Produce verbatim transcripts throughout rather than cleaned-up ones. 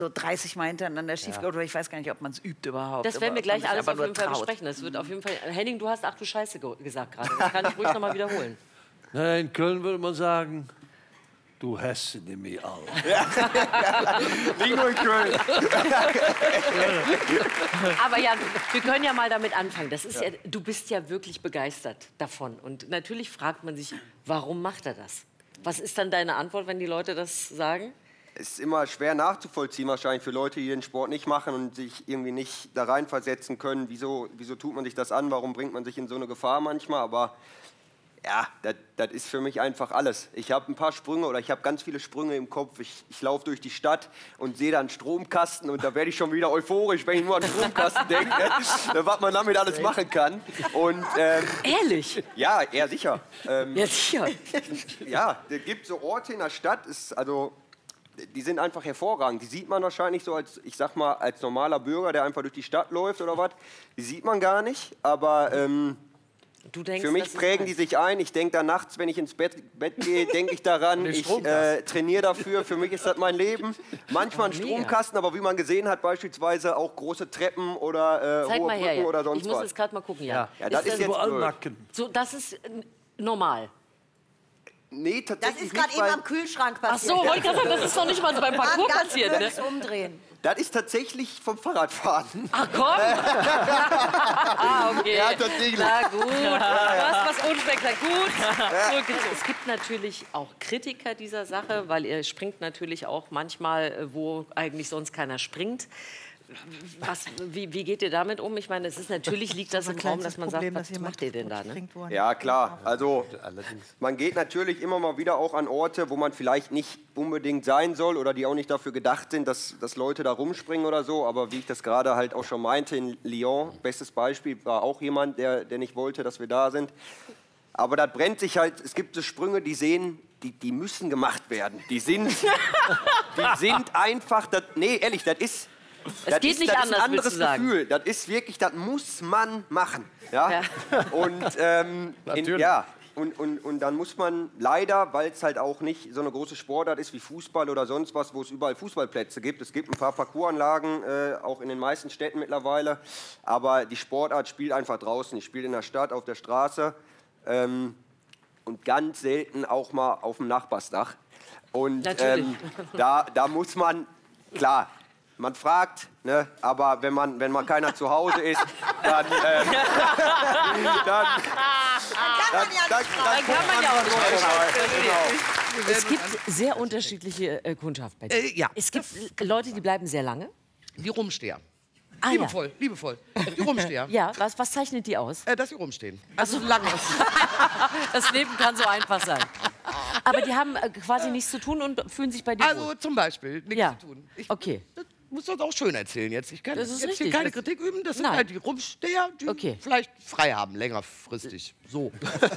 so dreißig Mal hintereinander schief ja. oder ich weiß gar nicht, ob man es übt überhaupt. Das werden wir gleich alles auf jeden Fall besprechen. Das wird auf jeden Fall. Henning, du hast ach du Scheiße ge gesagt gerade. Das kann ich ruhig noch mal wiederholen. Na, in Köln würde man sagen, du hässest mich all. Ja. Nicht nur in Köln. Aber ja, wir können ja mal damit anfangen. Das ist ja. Ja, du bist ja wirklich begeistert davon. Und natürlich fragt man sich, warum macht er das? Was ist dann deine Antwort, wenn die Leute das sagen? Es ist immer schwer nachzuvollziehen wahrscheinlich für Leute, die den Sport nicht machen und sich irgendwie nicht da reinversetzen können. Wieso, wieso tut man sich das an? Warum bringt man sich in so eine Gefahr manchmal? Aber ja, das ist für mich einfach alles. Ich habe ein paar Sprünge oder ich habe ganz viele Sprünge im Kopf. Ich, ich laufe durch die Stadt und sehe da einen Stromkasten und da werde ich schon wieder euphorisch, wenn ich nur an den Stromkasten denke, ne? Was man damit alles machen kann. Und, ähm, Ehrlich? Ja, eher sicher. Ähm, ja, sicher. Ja, es gibt so Orte in der Stadt, ist, also, die sind einfach hervorragend. Die sieht man wahrscheinlich so als, ich sag mal, als normaler Bürger, der einfach durch die Stadt läuft oder was. Die sieht man gar nicht, aber ähm, du denkst, für mich prägen die sich ein. Ich denke da nachts, wenn ich ins Bett, Bett gehe, denke ich daran. Ich äh, trainiere dafür. Für mich ist das mein Leben. Manchmal ein Stromkasten, aber wie man gesehen hat, beispielsweise auch große Treppen oder äh, hohe mal Brücken her, ja. oder sonst was. Ich muss jetzt gerade mal gucken, ja. Ja, ja das ist, ist jetzt Nacken. So, das ist normal. Nee, tatsächlich das ist gerade eben am Kühlschrank passiert. Ach so, wollte ich gerade sagen, das ist doch nicht mal so beim Parcours passiert. Ne? Umdrehen. Das ist tatsächlich vom Fahrradfahren. Ach komm! Ah, okay. Ja, tatsächlich. Na gut, du hast was unspektakulär. Gut. Ja. Gut. Es gibt natürlich auch Kritiker dieser Sache, weil ihr springt natürlich auch manchmal, wo eigentlich sonst keiner springt. Was, wie, wie geht ihr damit um? Ich meine, es ist natürlich liegt das im Raum, dass man sagt, was macht ihr denn da? Ne? Ja, klar. Also man geht natürlich immer mal wieder auch an Orte, wo man vielleicht nicht unbedingt sein soll oder die auch nicht dafür gedacht sind, dass, dass Leute da rumspringen oder so. Aber wie ich das gerade halt auch schon meinte, in Lyon, bestes Beispiel, war auch jemand, der, der nicht wollte, dass wir da sind. Aber das brennt sich halt, es gibt so Sprünge, die sehen, die, die müssen gemacht werden. Die sind, die sind einfach, das, nee, ehrlich, das ist... Es das geht ist, nicht das anders, ist ein anderes sagen. Gefühl. Das ist wirklich, das muss man machen. Ja? Ja. Und, ähm, in, ja, und, und, und dann muss man leider, weil es halt auch nicht so eine große Sportart ist wie Fußball oder sonst was, wo es überall Fußballplätze gibt. Es gibt ein paar Parcoursanlagen, äh, auch in den meisten Städten mittlerweile. Aber die Sportart spielt einfach draußen. Die spielt in der Stadt, auf der Straße. Ähm, und ganz selten auch mal auf dem Nachbarsdach. Und ähm, da, da muss man, klar, man fragt, ne, aber wenn man, wenn man keiner zu Hause ist, dann, ähm, dann, dann, dann, dann, dann kann man ja auch nicht. Es gibt sehr unterschiedliche äh, Kundschaft bei dir. Äh, ja. Es gibt Leute, die bleiben sehr lange. Die Rumsteher. Ah, liebevoll, ja. liebevoll. Die Rumsteher. Ja, was, was zeichnet die aus? Äh, dass sie rumstehen. Also lange. Das Leben kann so einfach sein. Aber die haben äh, quasi nichts zu tun und fühlen sich bei dir Also wohl. zum Beispiel nichts ja. zu tun. Ich, okay. Das muss das auch schön erzählen jetzt. Ich kann das ist jetzt richtig. hier keine das Kritik üben. Das sind Nein. halt die Rumsteher, die okay. vielleicht frei haben, längerfristig. So.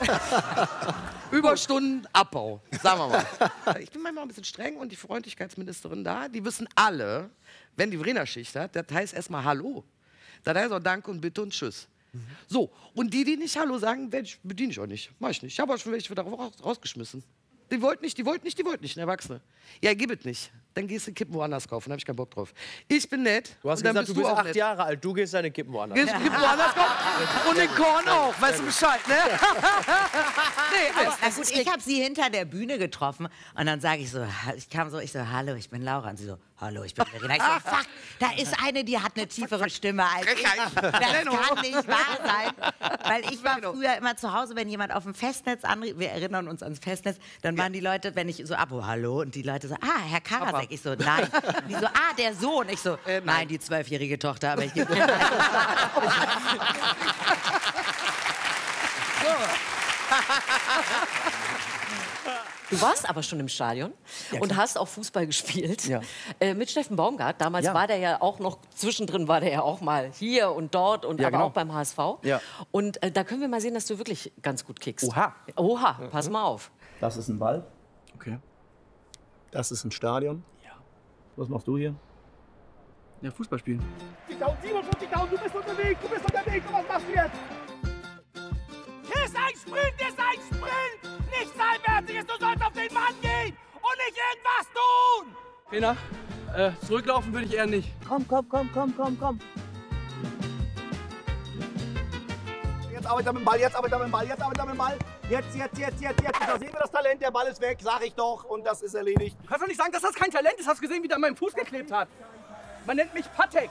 Überstunden, Abbau, sagen wir mal. Ich bin manchmal ein bisschen streng und die Freundlichkeitsministerin da, die wissen alle, wenn die Verena-Schicht hat, das heißt erstmal Hallo. Das heißt auch Danke und Bitte und Tschüss. Mhm. So, und die, die nicht Hallo sagen, ich, bediene ich auch nicht. Mach ich nicht. Ich habe auch schon welche wieder raus, rausgeschmissen. Die wollten nicht, die wollten nicht, die wollten nicht, ein Erwachsene. Ja, gib es nicht. Dann gehst du Kippen woanders kaufen, da habe ich keinen Bock drauf. Ich bin nett. Du hast und dann gesagt, bist du bist auch acht nett. Jahre alt, du gehst deine Kippen woanders. Gehst Kippen woanders kaufen? Und den Korn auch, weißt du Bescheid, ne? Nee, aber, gut, ich habe sie hinter der Bühne getroffen und dann sage ich so, ich kam so, ich so, hallo, ich bin Laura. Und sie so, hallo, ich bin Verena. Ich so, fuck, da ist eine, die hat eine tiefere Stimme als ich. Das kann nicht wahr sein. Weil ich war früher immer zu Hause, wenn jemand auf dem Festnetz anrief, wir erinnern uns ans Festnetz, dann waren die Leute, wenn ich so, Abo, hallo, und die Leute so, ah, Herr Karasek. Ich so, nein. Die so, ah, der Sohn. Ich so, äh, nein. nein, die zwölfjährige Tochter, aber ich gebe so. Du warst aber schon im Stadion ja, und hast auch Fußball gespielt. Ja. Äh, mit Steffen Baumgart. Damals ja. war der ja auch noch, zwischendrin war der ja auch mal hier und dort und ja, aber genau. auch beim H S V. Ja. Und äh, da können wir mal sehen, dass du wirklich ganz gut kickst. Oha. Oha, pass mal auf. Das ist ein Ball. Okay. Das ist ein Stadion. Ja. Was machst du hier? Ja, Fußball spielen. siebenundfünfzigtausend, du bist unterwegs, du bist unterwegs, und was machst du jetzt? Hier ist ein Sprint, hier ist ein Sprint! Nichts Halbherziges, du sollst auf den Mann gehen und nicht irgendwas tun! Trainer, Äh, zurücklaufen würde ich eher nicht. Komm, komm, komm, komm, komm, komm. Jetzt arbeitet er mit dem Ball, jetzt arbeitet er mit dem Ball, jetzt arbeitet er mit dem Ball. Jetzt, jetzt, jetzt, jetzt, jetzt. Da sehen wir das Talent, der Ball ist weg, sag ich doch. Und das ist erledigt. Du kannst doch nicht sagen, dass das kein Talent ist. Hast du gesehen, wie der an meinem Fuß geklebt hat? Man nennt mich Patex.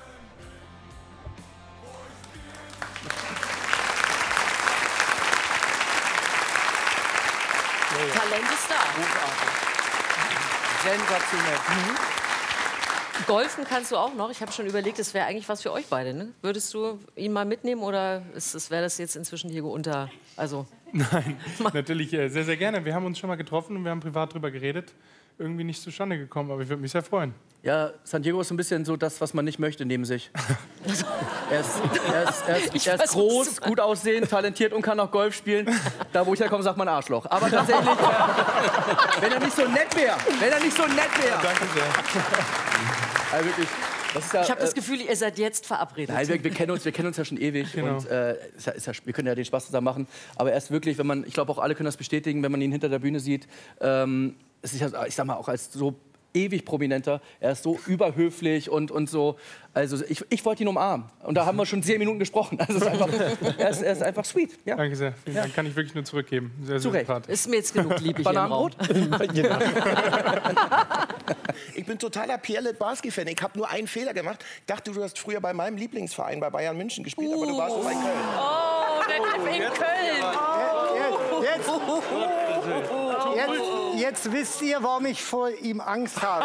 Talent ist da. Sensationell. Mhm. Golfen kannst du auch noch. Ich habe schon überlegt, das wäre eigentlich was für euch beide. Ne? Würdest du ihn mal mitnehmen oder wäre das jetzt inzwischen Diego unter? Also Nein, natürlich äh, sehr, sehr gerne. Wir haben uns schon mal getroffen und wir haben privat drüber geredet. Irgendwie nicht zustande gekommen, aber ich würde mich sehr freuen. Ja, San Diego ist ein bisschen so das, was man nicht möchte neben sich. er ist, er ist, er ist, er ist groß, gut aussehend, talentiert und kann auch Golf spielen. Da, wo ich herkomme, sagt man Arschloch. Aber tatsächlich, äh, wenn er nicht so nett wäre, wenn er nicht so nett wäre. Danke sehr. Also wirklich, das ist ja, ich habe das äh, Gefühl, ihr seid jetzt verabredet. Nein, wir, wir, kennen uns, wir kennen uns ja schon ewig. Genau. Und, äh, ist ja, ist ja, wir können ja den Spaß zusammen machen. Aber er ist wirklich, wenn man, ich glaube auch alle können das bestätigen, wenn man ihn hinter der Bühne sieht, ähm, es ist ja, ich sag mal, auch als so ewig Prominenter. Er ist so überhöflich und, und so. Also ich, ich wollte ihn umarmen. Und da haben wir schon zehn Minuten gesprochen. Also es ist einfach, er, ist, er ist einfach sweet. Ja. Danke sehr. Vielen Dank. Kann ich wirklich nur zurückgeben. Sehr, sehr sympathisch. Ist mir jetzt genug Liebe hier im Raum. Ich bin totaler Pierre Litbarski-Fan. Ich habe nur einen Fehler gemacht. Ich dachte, du hast früher bei meinem Lieblingsverein, bei Bayern München gespielt, aber du warst bei Köln. Oh, der Clip in Köln. Jetzt, jetzt, jetzt wisst ihr, warum ich vor ihm Angst habe.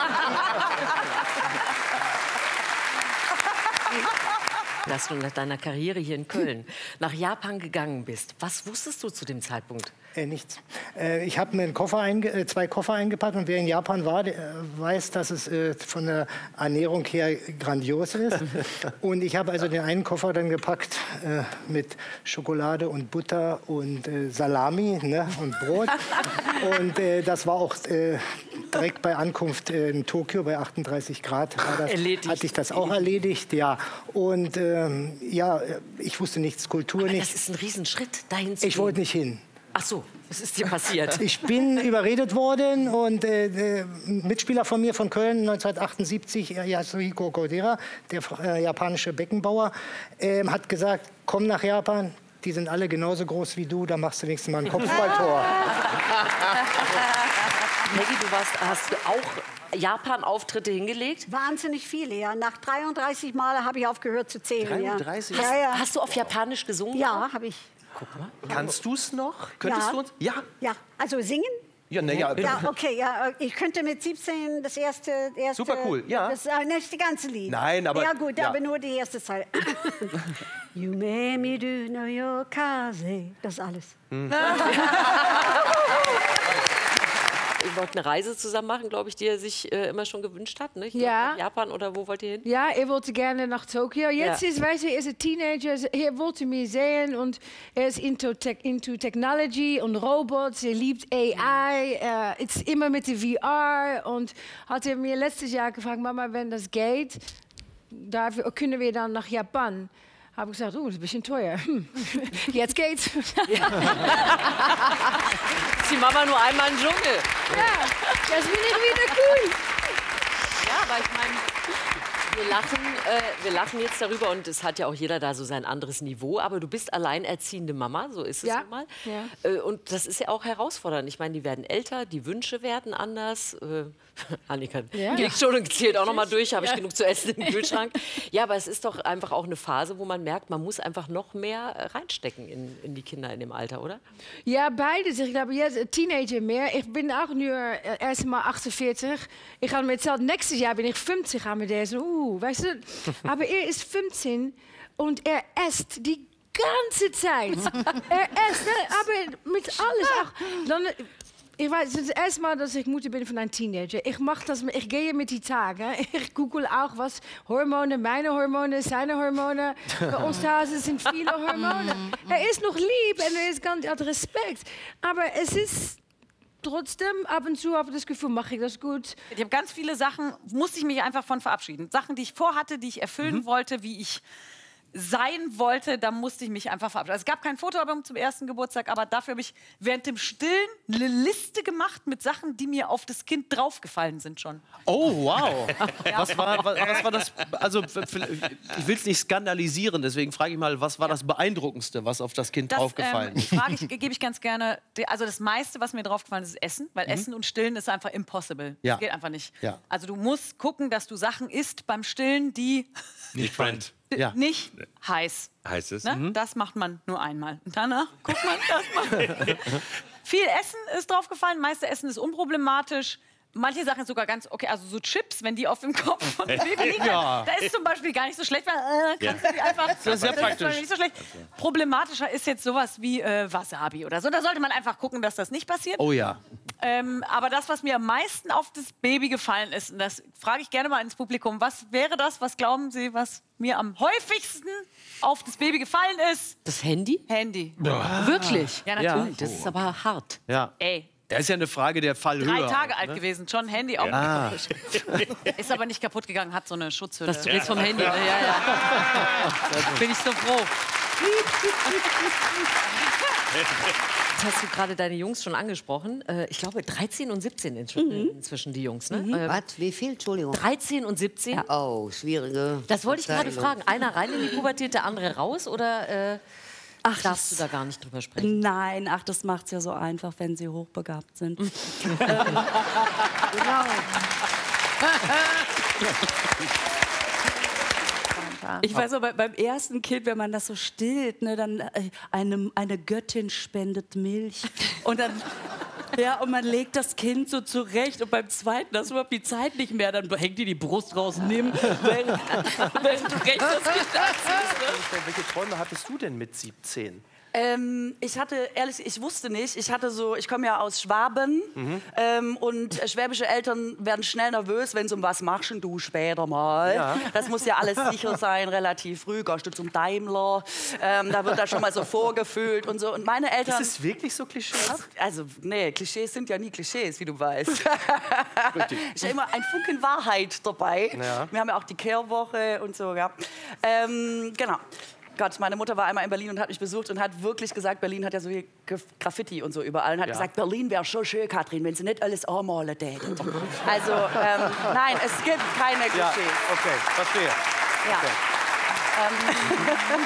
Dass du nach deiner Karriere hier in Köln nach Japan gegangen bist. Was wusstest du zu dem Zeitpunkt? Äh, nichts. Äh, ich habe mir einen Koffer einge äh, zwei Koffer eingepackt und wer in Japan war, der äh, weiß, dass es äh, von der Ernährung her grandios ist. Und ich habe also den einen Koffer dann gepackt äh, mit Schokolade und Butter und äh, Salami, ne, und Brot. Und äh, das war auch äh, direkt bei Ankunft äh, in Tokio bei achtunddreißig Grad. War das, erledigt. Hatte ich das auch erledigt, ja. Und ähm, ja, ich wusste nichts, Kultur Aber nicht. das ist ein Riesenschritt, dahin zu Ich wollte nicht hin. Ach so, was ist dir passiert? Ich bin überredet worden und äh, ein Mitspieler von mir von Köln neunzehnhundertachtundsiebzig, Yasuhiko Kodera, der äh, japanische Beckenbauer, äh, hat gesagt, komm nach Japan, die sind alle genauso groß wie du, da machst du nächstes Mal ein Kopfballtor. Maggie, du warst, hast du auch Japan-Auftritte hingelegt? Wahnsinnig viele, ja. Nach dreiunddreißig Mal habe ich aufgehört zu zählen. dreiunddreißig? Ja. Hast, Ja, ja. hast du auf Japanisch gesungen? Ja, habe ich. Guck mal. Kannst du es noch? Könntest Ja. du uns? Ja. Ja, also singen? Ja, na ja. Ja, okay, ja, ich könnte mit siebzehn das erste, erste Super cool, ja. Das, äh, nicht die ganze Lied. Nein, aber- Ja gut, ja. aber nur die erste Zeile. Yume miru no yokaze. Das ist alles. Ihr wollt eine Reise zusammen machen, glaube ich, die er sich äh, immer schon gewünscht hat. Ne? Ich glaub, Ja. nach Japan oder wo wollt ihr hin? Ja, er wollte gerne nach Tokio. Jetzt Ja. ist, weißt du, er ist ein Teenager, er wollte mich sehen und er ist into, tech, into Technology und Robots, er liebt A I, er ist immer mit der V R und hat er mir letztes Jahr gefragt, Mama, wenn das geht, darf, können wir dann nach Japan? Habe ich gesagt, oh, das ist ein bisschen teuer. Hm. Jetzt geht's. Ist die Mama nur einmal im Dschungel? Ja, das bin ich wieder cool. Ja, aber ich meine, wir lachen, äh, wir lachen jetzt darüber und es hat ja auch jeder da so sein anderes Niveau. Aber du bist alleinerziehende Mama, so ist es Ja, nun mal. ja. Äh, und das ist ja auch herausfordernd. Ich meine, die werden älter, die Wünsche werden anders. Äh, Annika Ja. liegt schon und zählt auch noch mal durch. Habe ich Ja. genug zu essen im Kühlschrank? Ja, aber es ist doch einfach auch eine Phase, wo man merkt, man muss einfach noch mehr äh, reinstecken in, in die Kinder in dem Alter, oder? Ja, beides. Ich glaube, jetzt Teenager mehr. Ich bin auch nu äh, erst mal achtundvierzig. Ich habe mir erzählt, nächstes Jahr bin ich fünfzig. Haben wir der so, uh, weißt du? Aber er ist fünfzehn und er esst die ganze Zeit. Er esst, ne? Aber mit alles. Ach, dann, ich weiß, es ist das erste Mal, dass ich Mutter bin von einem Teenager. Ich mache das, ich gehe mit die Tage. Ich google auch was, Hormone, meine Hormone, seine Hormone. Bei uns zu Hause sind viele Hormone. Er ist noch lieb und er ist ganz, hat Respekt. Aber es ist trotzdem, ab und zu habe ich das Gefühl, mache ich das gut. Ich habe ganz viele Sachen, musste ich mich einfach von verabschieden. Sachen, die ich vorhatte, die ich erfüllen wollte, wie ich sein wollte, da musste ich mich einfach verabschieden. Also es gab kein Fotoalbum zum ersten Geburtstag, aber dafür habe ich während dem Stillen eine Liste gemacht mit Sachen, die mir auf das Kind draufgefallen sind schon. Oh, wow. Ja. Was, war, was, was war das, also ich will es nicht skandalisieren, deswegen frage ich mal, was war das Beeindruckendste, was auf das Kind das, draufgefallen ähm, ist? Frage ich, gebe ich ganz gerne, also das meiste, was mir draufgefallen ist, ist Essen, weil mhm. Essen und Stillen ist einfach impossible. Ja. Das geht einfach nicht. Ja. Also du musst gucken, dass du Sachen isst beim Stillen, die nicht brennt. Ja. Nicht heiß. Heißt es? Ne? Mhm. Das macht man nur einmal. Und danach guckt man das mal. Viel Essen ist draufgefallen, meiste Essen ist unproblematisch. Manche Sachen sogar ganz okay, also so Chips, wenn die auf dem Kopf von dem Baby liegen, Ja. da ist zum Beispiel gar nicht so schlecht, weil äh, kannst Ja. du die einfach. Das ist sehr das praktisch. Ist nicht so schlecht. Problematischer ist jetzt sowas wie äh, Wasabi oder so. Da sollte man einfach gucken, dass das nicht passiert. Oh ja. Ähm, aber das, was mir am meisten auf das Baby gefallen ist, und das frage ich gerne mal ins Publikum, was wäre das, was glauben Sie, was mir am häufigsten auf das Baby gefallen ist? Das Handy? Handy. Ja. Wirklich? Ja, natürlich. Das ist aber hart. Ja. Ey. Da ist ja eine Frage der Fallhöhe. Drei Tage auch, alt ne? gewesen, schon Handy auch. Ah. Ist aber nicht kaputt gegangen, hat so eine Schutzhülle. Was, du redest vom Handy, ne? Ja, ja. Bin ich so froh. Jetzt hast du gerade deine Jungs schon angesprochen. Äh, ich glaube, dreizehn und siebzehn inzwischen, Mhm. inzwischen die Jungs. Ne? Mhm. Äh, Was? Wie viel? Entschuldigung. dreizehn und siebzehn? Oh, schwierige. Das wollte ich gerade Verteilung. fragen. Einer rein in die Pubertät, der andere raus? Oder äh, Ach, darfst du da gar nicht drüber sprechen? Nein, ach, das macht's ja so einfach, wenn sie hochbegabt sind. ähm, Ich weiß auch, bei, beim ersten Kind, wenn man das so stillt, ne, dann äh, eine, eine Göttin spendet Milch. Und dann, ja, und man legt das Kind so zurecht. Und beim zweiten, das ist überhaupt die Zeit nicht mehr. Dann hängt dir die Brust raus, nimm, wenn, wenn du recht das Kind anziehst. Ne? Welche Träume hattest du denn mit siebzehn? Ähm, ich hatte, ehrlich, ich wusste nicht. Ich hatte so, ich komme ja aus Schwaben Mhm. ähm, und äh, schwäbische Eltern werden schnell nervös, wenn es um was machst und du später mal. Ja. Das muss ja alles sicher sein, relativ früh. Gehst du zum Daimler, ähm, da wird da schon mal so vorgefühlt und so. Und meine Eltern. Ist es wirklich so klischeehaft? Also, nee, Klischees sind ja nie Klischees, wie du weißt. Ich habe immer ein Funken Wahrheit dabei. Ja. Wir haben ja auch die Kehrwoche und so, ja. Ähm, genau. Gott, meine Mutter war einmal in Berlin und hat mich besucht und hat wirklich gesagt, Berlin hat ja so viel Graffiti und so überall. Und hat Ja. gesagt, Berlin wäre schon schön, Katrin, wenn sie nicht alles anmalen täten. Also, ähm, nein, es gibt keine Klischees. Ja, okay, verstehe. Ja. Okay.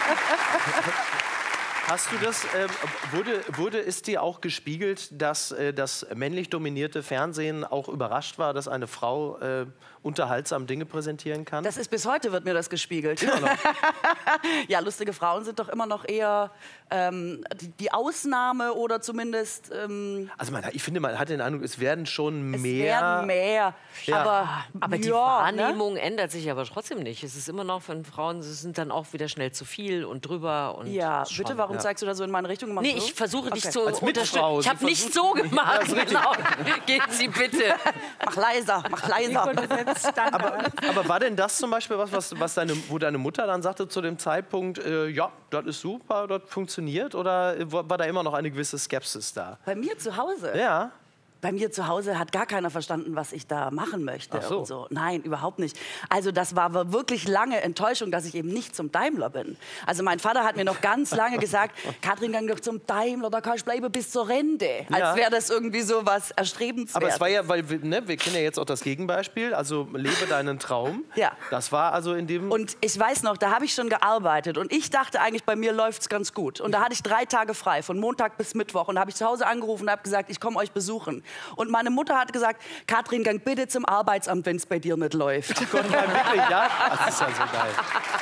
Hast du das, ähm, wurde, wurde es dir auch gespiegelt, dass äh, das männlich dominierte Fernsehen auch überrascht war, dass eine Frau äh, unterhaltsam Dinge präsentieren kann? Das ist bis heute wird mir das gespiegelt. Ja, lustige Frauen sind doch immer noch eher ähm, die, die Ausnahme oder zumindest. Ähm, Also man, ich finde, man hat den Eindruck, es werden schon es mehr. werden mehr. Ja. Aber, Aber die ja, Wahrnehmung ändert sich aber trotzdem nicht. Es ist immer noch von Frauen, sie sind dann auch wieder schnell zu viel und drüber. Und Ja, schon, bitte, warum ja. zeigst du da so in meine Richtung? Machst Nee, du? ich versuche dich Okay. zu Als Mitfrau, unterstützen. Ich sie habe nicht versucht- so gemacht. Ja, ist richtig. Genau. Gehen Sie bitte. Mach leiser, mach leiser. Aber, aber war denn das zum Beispiel was, was, was deine, wo deine Mutter dann sagte zu dem Zeitpunkt, äh, ja, das ist super, das funktioniert? Oder war da immer noch eine gewisse Skepsis da? Bei mir zu Hause? Ja. Bei mir zu Hause hat gar keiner verstanden, was ich da machen möchte. Ach so. Und so. Nein, überhaupt nicht. Also das war wirklich lange Enttäuschung, dass ich eben nicht zum Daimler bin. Also mein Vater hat mir noch ganz lange gesagt, Katrin, gang doch zum Daimler, da kannst du bleiben bis zur Rente. Als Ja. wäre das irgendwie so was Erstrebenswertes. Aber es war ja, weil wir, ne, wir kennen ja jetzt auch das Gegenbeispiel, also lebe deinen Traum. Ja. Das war also in dem... Und ich weiß noch, da habe ich schon gearbeitet und ich dachte eigentlich, bei mir läuft es ganz gut. Und da hatte ich drei Tage frei, von Montag bis Mittwoch. Und da habe ich zu Hause angerufen und habe gesagt, ich komme euch besuchen. Und meine Mutter hat gesagt, Katrin, gang bitte zum Arbeitsamt, wenn es bei dir nicht läuft. Ach Gott, nein, wirklich, ja? Das ist ja so geil.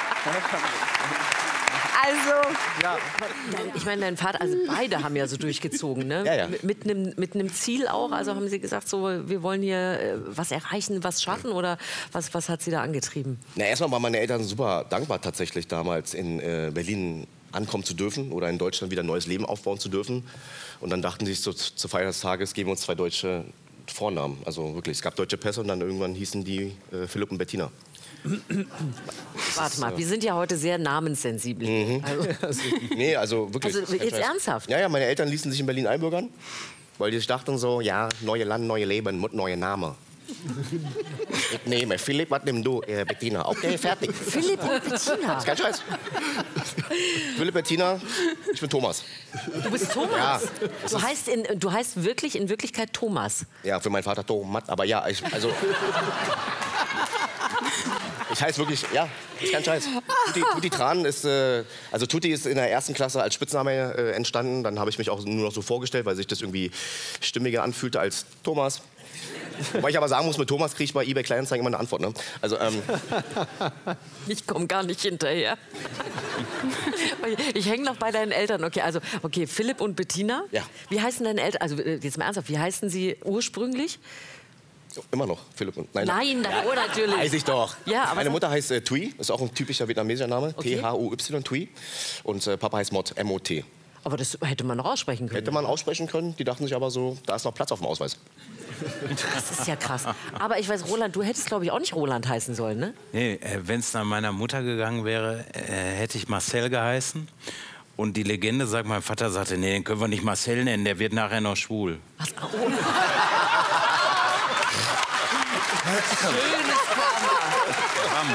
Also, ja. Ich meine, dein Vater, also beide haben ja so durchgezogen, ne? Ja, ja. Mit einem mit einem Ziel auch. Also haben sie gesagt, so, wir wollen hier äh, was erreichen, was schaffen, oder was, was hat sie da angetrieben? Na, erstmal waren meine Eltern super dankbar tatsächlich damals in äh, Berlin ankommen zu dürfen oder in Deutschland wieder ein neues Leben aufbauen zu dürfen. Und dann dachten sie sich so, zur Feier des Tages geben wir uns zwei deutsche Vornamen. Also wirklich, es gab deutsche Pässe und dann irgendwann hießen die äh, Philipp und Bettina. Warte mal, wir sind ja heute sehr namenssensibel. Mhm. Also, Nee, also wirklich. Also, jetzt ernsthaft? Ja, ja, meine Eltern ließen sich in Berlin einbürgern, weil die sich dachten so, ja, neue Land, neue Leben, mit neue Name. Ich nehme Philipp, was nimmst du? Äh, Bettina. Okay, fertig. Philipp und Bettina. Das ist kein Scheiß. Philipp, Bettina, ich bin Thomas. Du bist Thomas? Ja. Du heißt, in, du heißt wirklich in Wirklichkeit Thomas. Ja, für meinen Vater Thomas, aber ja, ich, also... Ich heiße wirklich, ja, ist kein Scheiß. Tutti, Tutti Tran ist, äh, also Tutti ist in der ersten Klasse als Spitzname äh, entstanden. Dann habe ich mich auch nur noch so vorgestellt, weil sich das irgendwie stimmiger anfühlte als Thomas. Wobei ich aber sagen muss, mit Thomas kriege ich bei eBay Kleinanzeigen immer eine Antwort. Ne? Also, ähm, ich komme gar nicht hinterher. Ich hänge noch bei deinen Eltern. Okay, also okay, Philipp und Bettina. Ja. Wie heißen deine Eltern? Also jetzt mal ernsthaft, wie heißen sie ursprünglich? So, immer noch, Philipp und... Nein, Nein, das ja. natürlich. Weiß ich doch. Ja, aber meine Mutter heißt äh, Thuy, ist auch ein typischer vietnamesischer Name. Okay. T H U Y, Thuy. Und äh, Papa heißt Mott, M O T. Aber das hätte man noch aussprechen können. Hätte man aussprechen können. Die dachten sich aber so, da ist noch Platz auf dem Ausweis. Das ist ja krass. Aber ich weiß, Roland, du hättest, glaube ich, auch nicht Roland heißen sollen, ne? Nee, äh, wenn es nach meiner Mutter gegangen wäre, äh, hätte ich Marcel geheißen. Und die Legende sagt, mein Vater sagte, nee, den können wir nicht Marcel nennen, der wird nachher noch schwul. Was? Oh. Schönes Karma.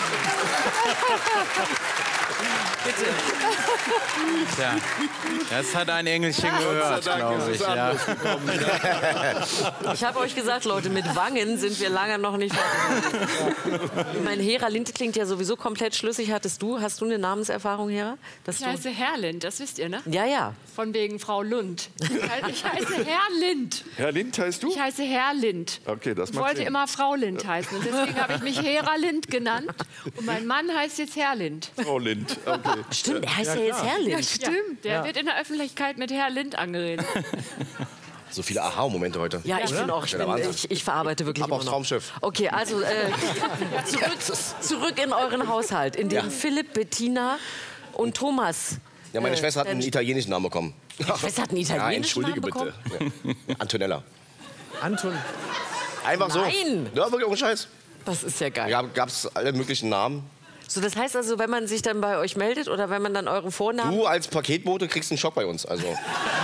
Bitte. Tja, das hat ein Engelchen gehört, glaube ich. Ja. Ich habe euch gesagt, Leute, mit Wangen sind wir lange noch nicht fertig. Mein Hera Lind klingt ja sowieso komplett schlüssig. Hattest du, hast du eine Namenserfahrung, Hera? Dass Ich heiße Herr Lind, das wisst ihr, ne? Ja, ja. Von wegen Frau Lund. Ich heiße Herr Lind. Herr Lind heißt du? Ich heiße Herr Lind. Okay, das Ich macht wollte Sinn. immer Frau Lind heißen. Und deswegen habe ich mich Hera Lind genannt. Und mein Mann heißt jetzt Herr Lind. Frau Lind, okay. Stimmt, er heißt ja, ja jetzt Herr Lind. Ja, stimmt. Der Ja. wird in der Öffentlichkeit mit Herr Lind angeredet. So viele Aha-Momente heute. Ja, ich bin auch, ich, bin, ich, ich verarbeite wirklich Ab immer aufs noch. Traumschiff. Okay, also äh, zurück, zurück in euren Haushalt, in dem Ja. Philipp, Bettina und Thomas. Ja, meine äh, Schwester hat einen italienischen Namen bekommen. Deine Schwester hat einen Ja, italienischen entschuldige Namen bitte. Ja. Antonella. Anton. Einfach so. Nein. Ja, wirklich ohne Scheiß. Das ist ja geil. Ja, gab es alle möglichen Namen. So, das heißt also, wenn man sich dann bei euch meldet oder wenn man dann euren Vornamen... Du als Paketbote kriegst einen Schock bei uns. Also.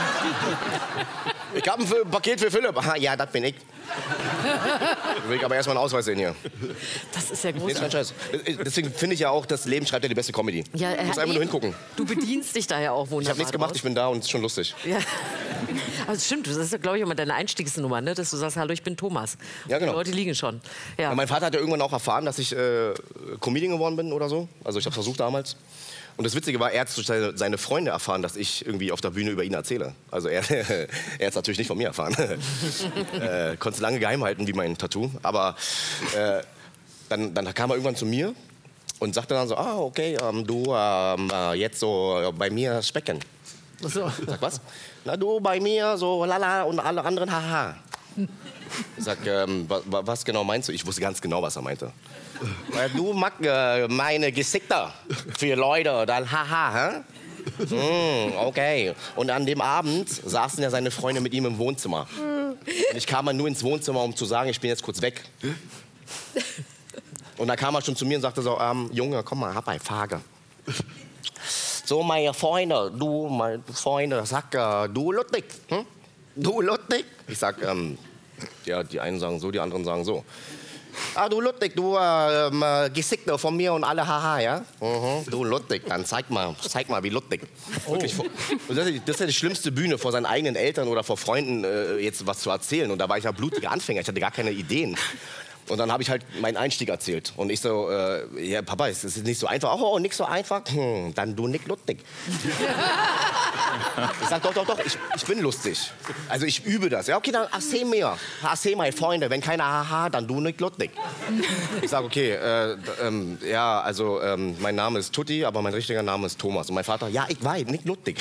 Ich habe ein F- Paket für Philipp. Aha, ja, das bin ich. Ich will aber erstmal einen Ausweis sehen hier. Das ist ja Nee, ist kein großartig. Scheiß. Deswegen finde ich ja auch, das Leben schreibt ja die beste Comedy. Ja, du musst äh, einfach nur eben. hingucken. Du bedienst dich da ja auch wunderbar. Ich habe nichts gemacht, draus. ich bin da und es ist schon lustig. Ja. Also stimmt, das ist ja, glaube ich, immer deine Einstiegsnummer, ne? Dass du sagst, hallo, ich bin Thomas. Ja, genau. Die Leute liegen schon. Ja. Ja, mein Vater hat ja irgendwann auch erfahren, dass ich äh, Comedian geworden bin oder so. Also ich habe versucht damals. Und das Witzige war, er hat durch seine, seine Freunde erfahren, dass ich irgendwie auf der Bühne über ihn erzähle. Also er, er hat es natürlich nicht von mir erfahren. äh, konnte es lange geheim halten, wie mein Tattoo. Aber äh, dann, dann kam er irgendwann zu mir und sagte dann so, ah, okay, ähm, du ähm, äh, jetzt so bei mir specken. So. Ich sag, was? Na, du bei mir so lala und alle anderen haha. Ich sag, ähm, wa, wa, was genau meinst du? Ich wusste ganz genau, was er meinte. Weil du magst äh, meine Gesichter für Leute, dann haha, hä? Mm, okay. Und an dem Abend saßen ja seine Freunde mit ihm im Wohnzimmer. Und ich kam dann nur ins Wohnzimmer, um zu sagen, ich bin jetzt kurz weg. Und da kam er schon zu mir und sagte so, ähm, Junge, komm mal, hab ein Frage. So, meine Freunde, du, meine Freunde, sag, äh, du Ludwig, hm? Du Ludwig? Ich sag, ähm, ja, die einen sagen so, die anderen sagen so. Ah, du Ludwig, du äh, ähm, Gesichter von mir und alle haha, ja? Mhm. Du Ludwig, dann zeig mal, zeig mal, wie Ludwig. Oh. Wirklich, vor- und das, ist, das ist ja die schlimmste Bühne, vor seinen eigenen Eltern oder vor Freunden äh, jetzt was zu erzählen. Und da war ich ja blutiger Anfänger, ich hatte gar keine Ideen. Und dann habe ich halt meinen Einstieg erzählt. Und ich so, äh, ja, Papa, es ist nicht so einfach. Oh, oh nicht so einfach? Hm, dann du Nick Ludwig. Ich sag, doch, doch, doch, ich, ich bin lustig. Also ich übe das. Ja, okay, dann erzähl mir. Erzähl meine Freunde. Wenn keiner haha, dann du Nick Ludwig. Ich sag, okay, äh, ähm, ja, also ähm, mein Name ist Tutti, aber mein richtiger Name ist Thomas. Und mein Vater, ja, ich weiß, Nick Ludwig.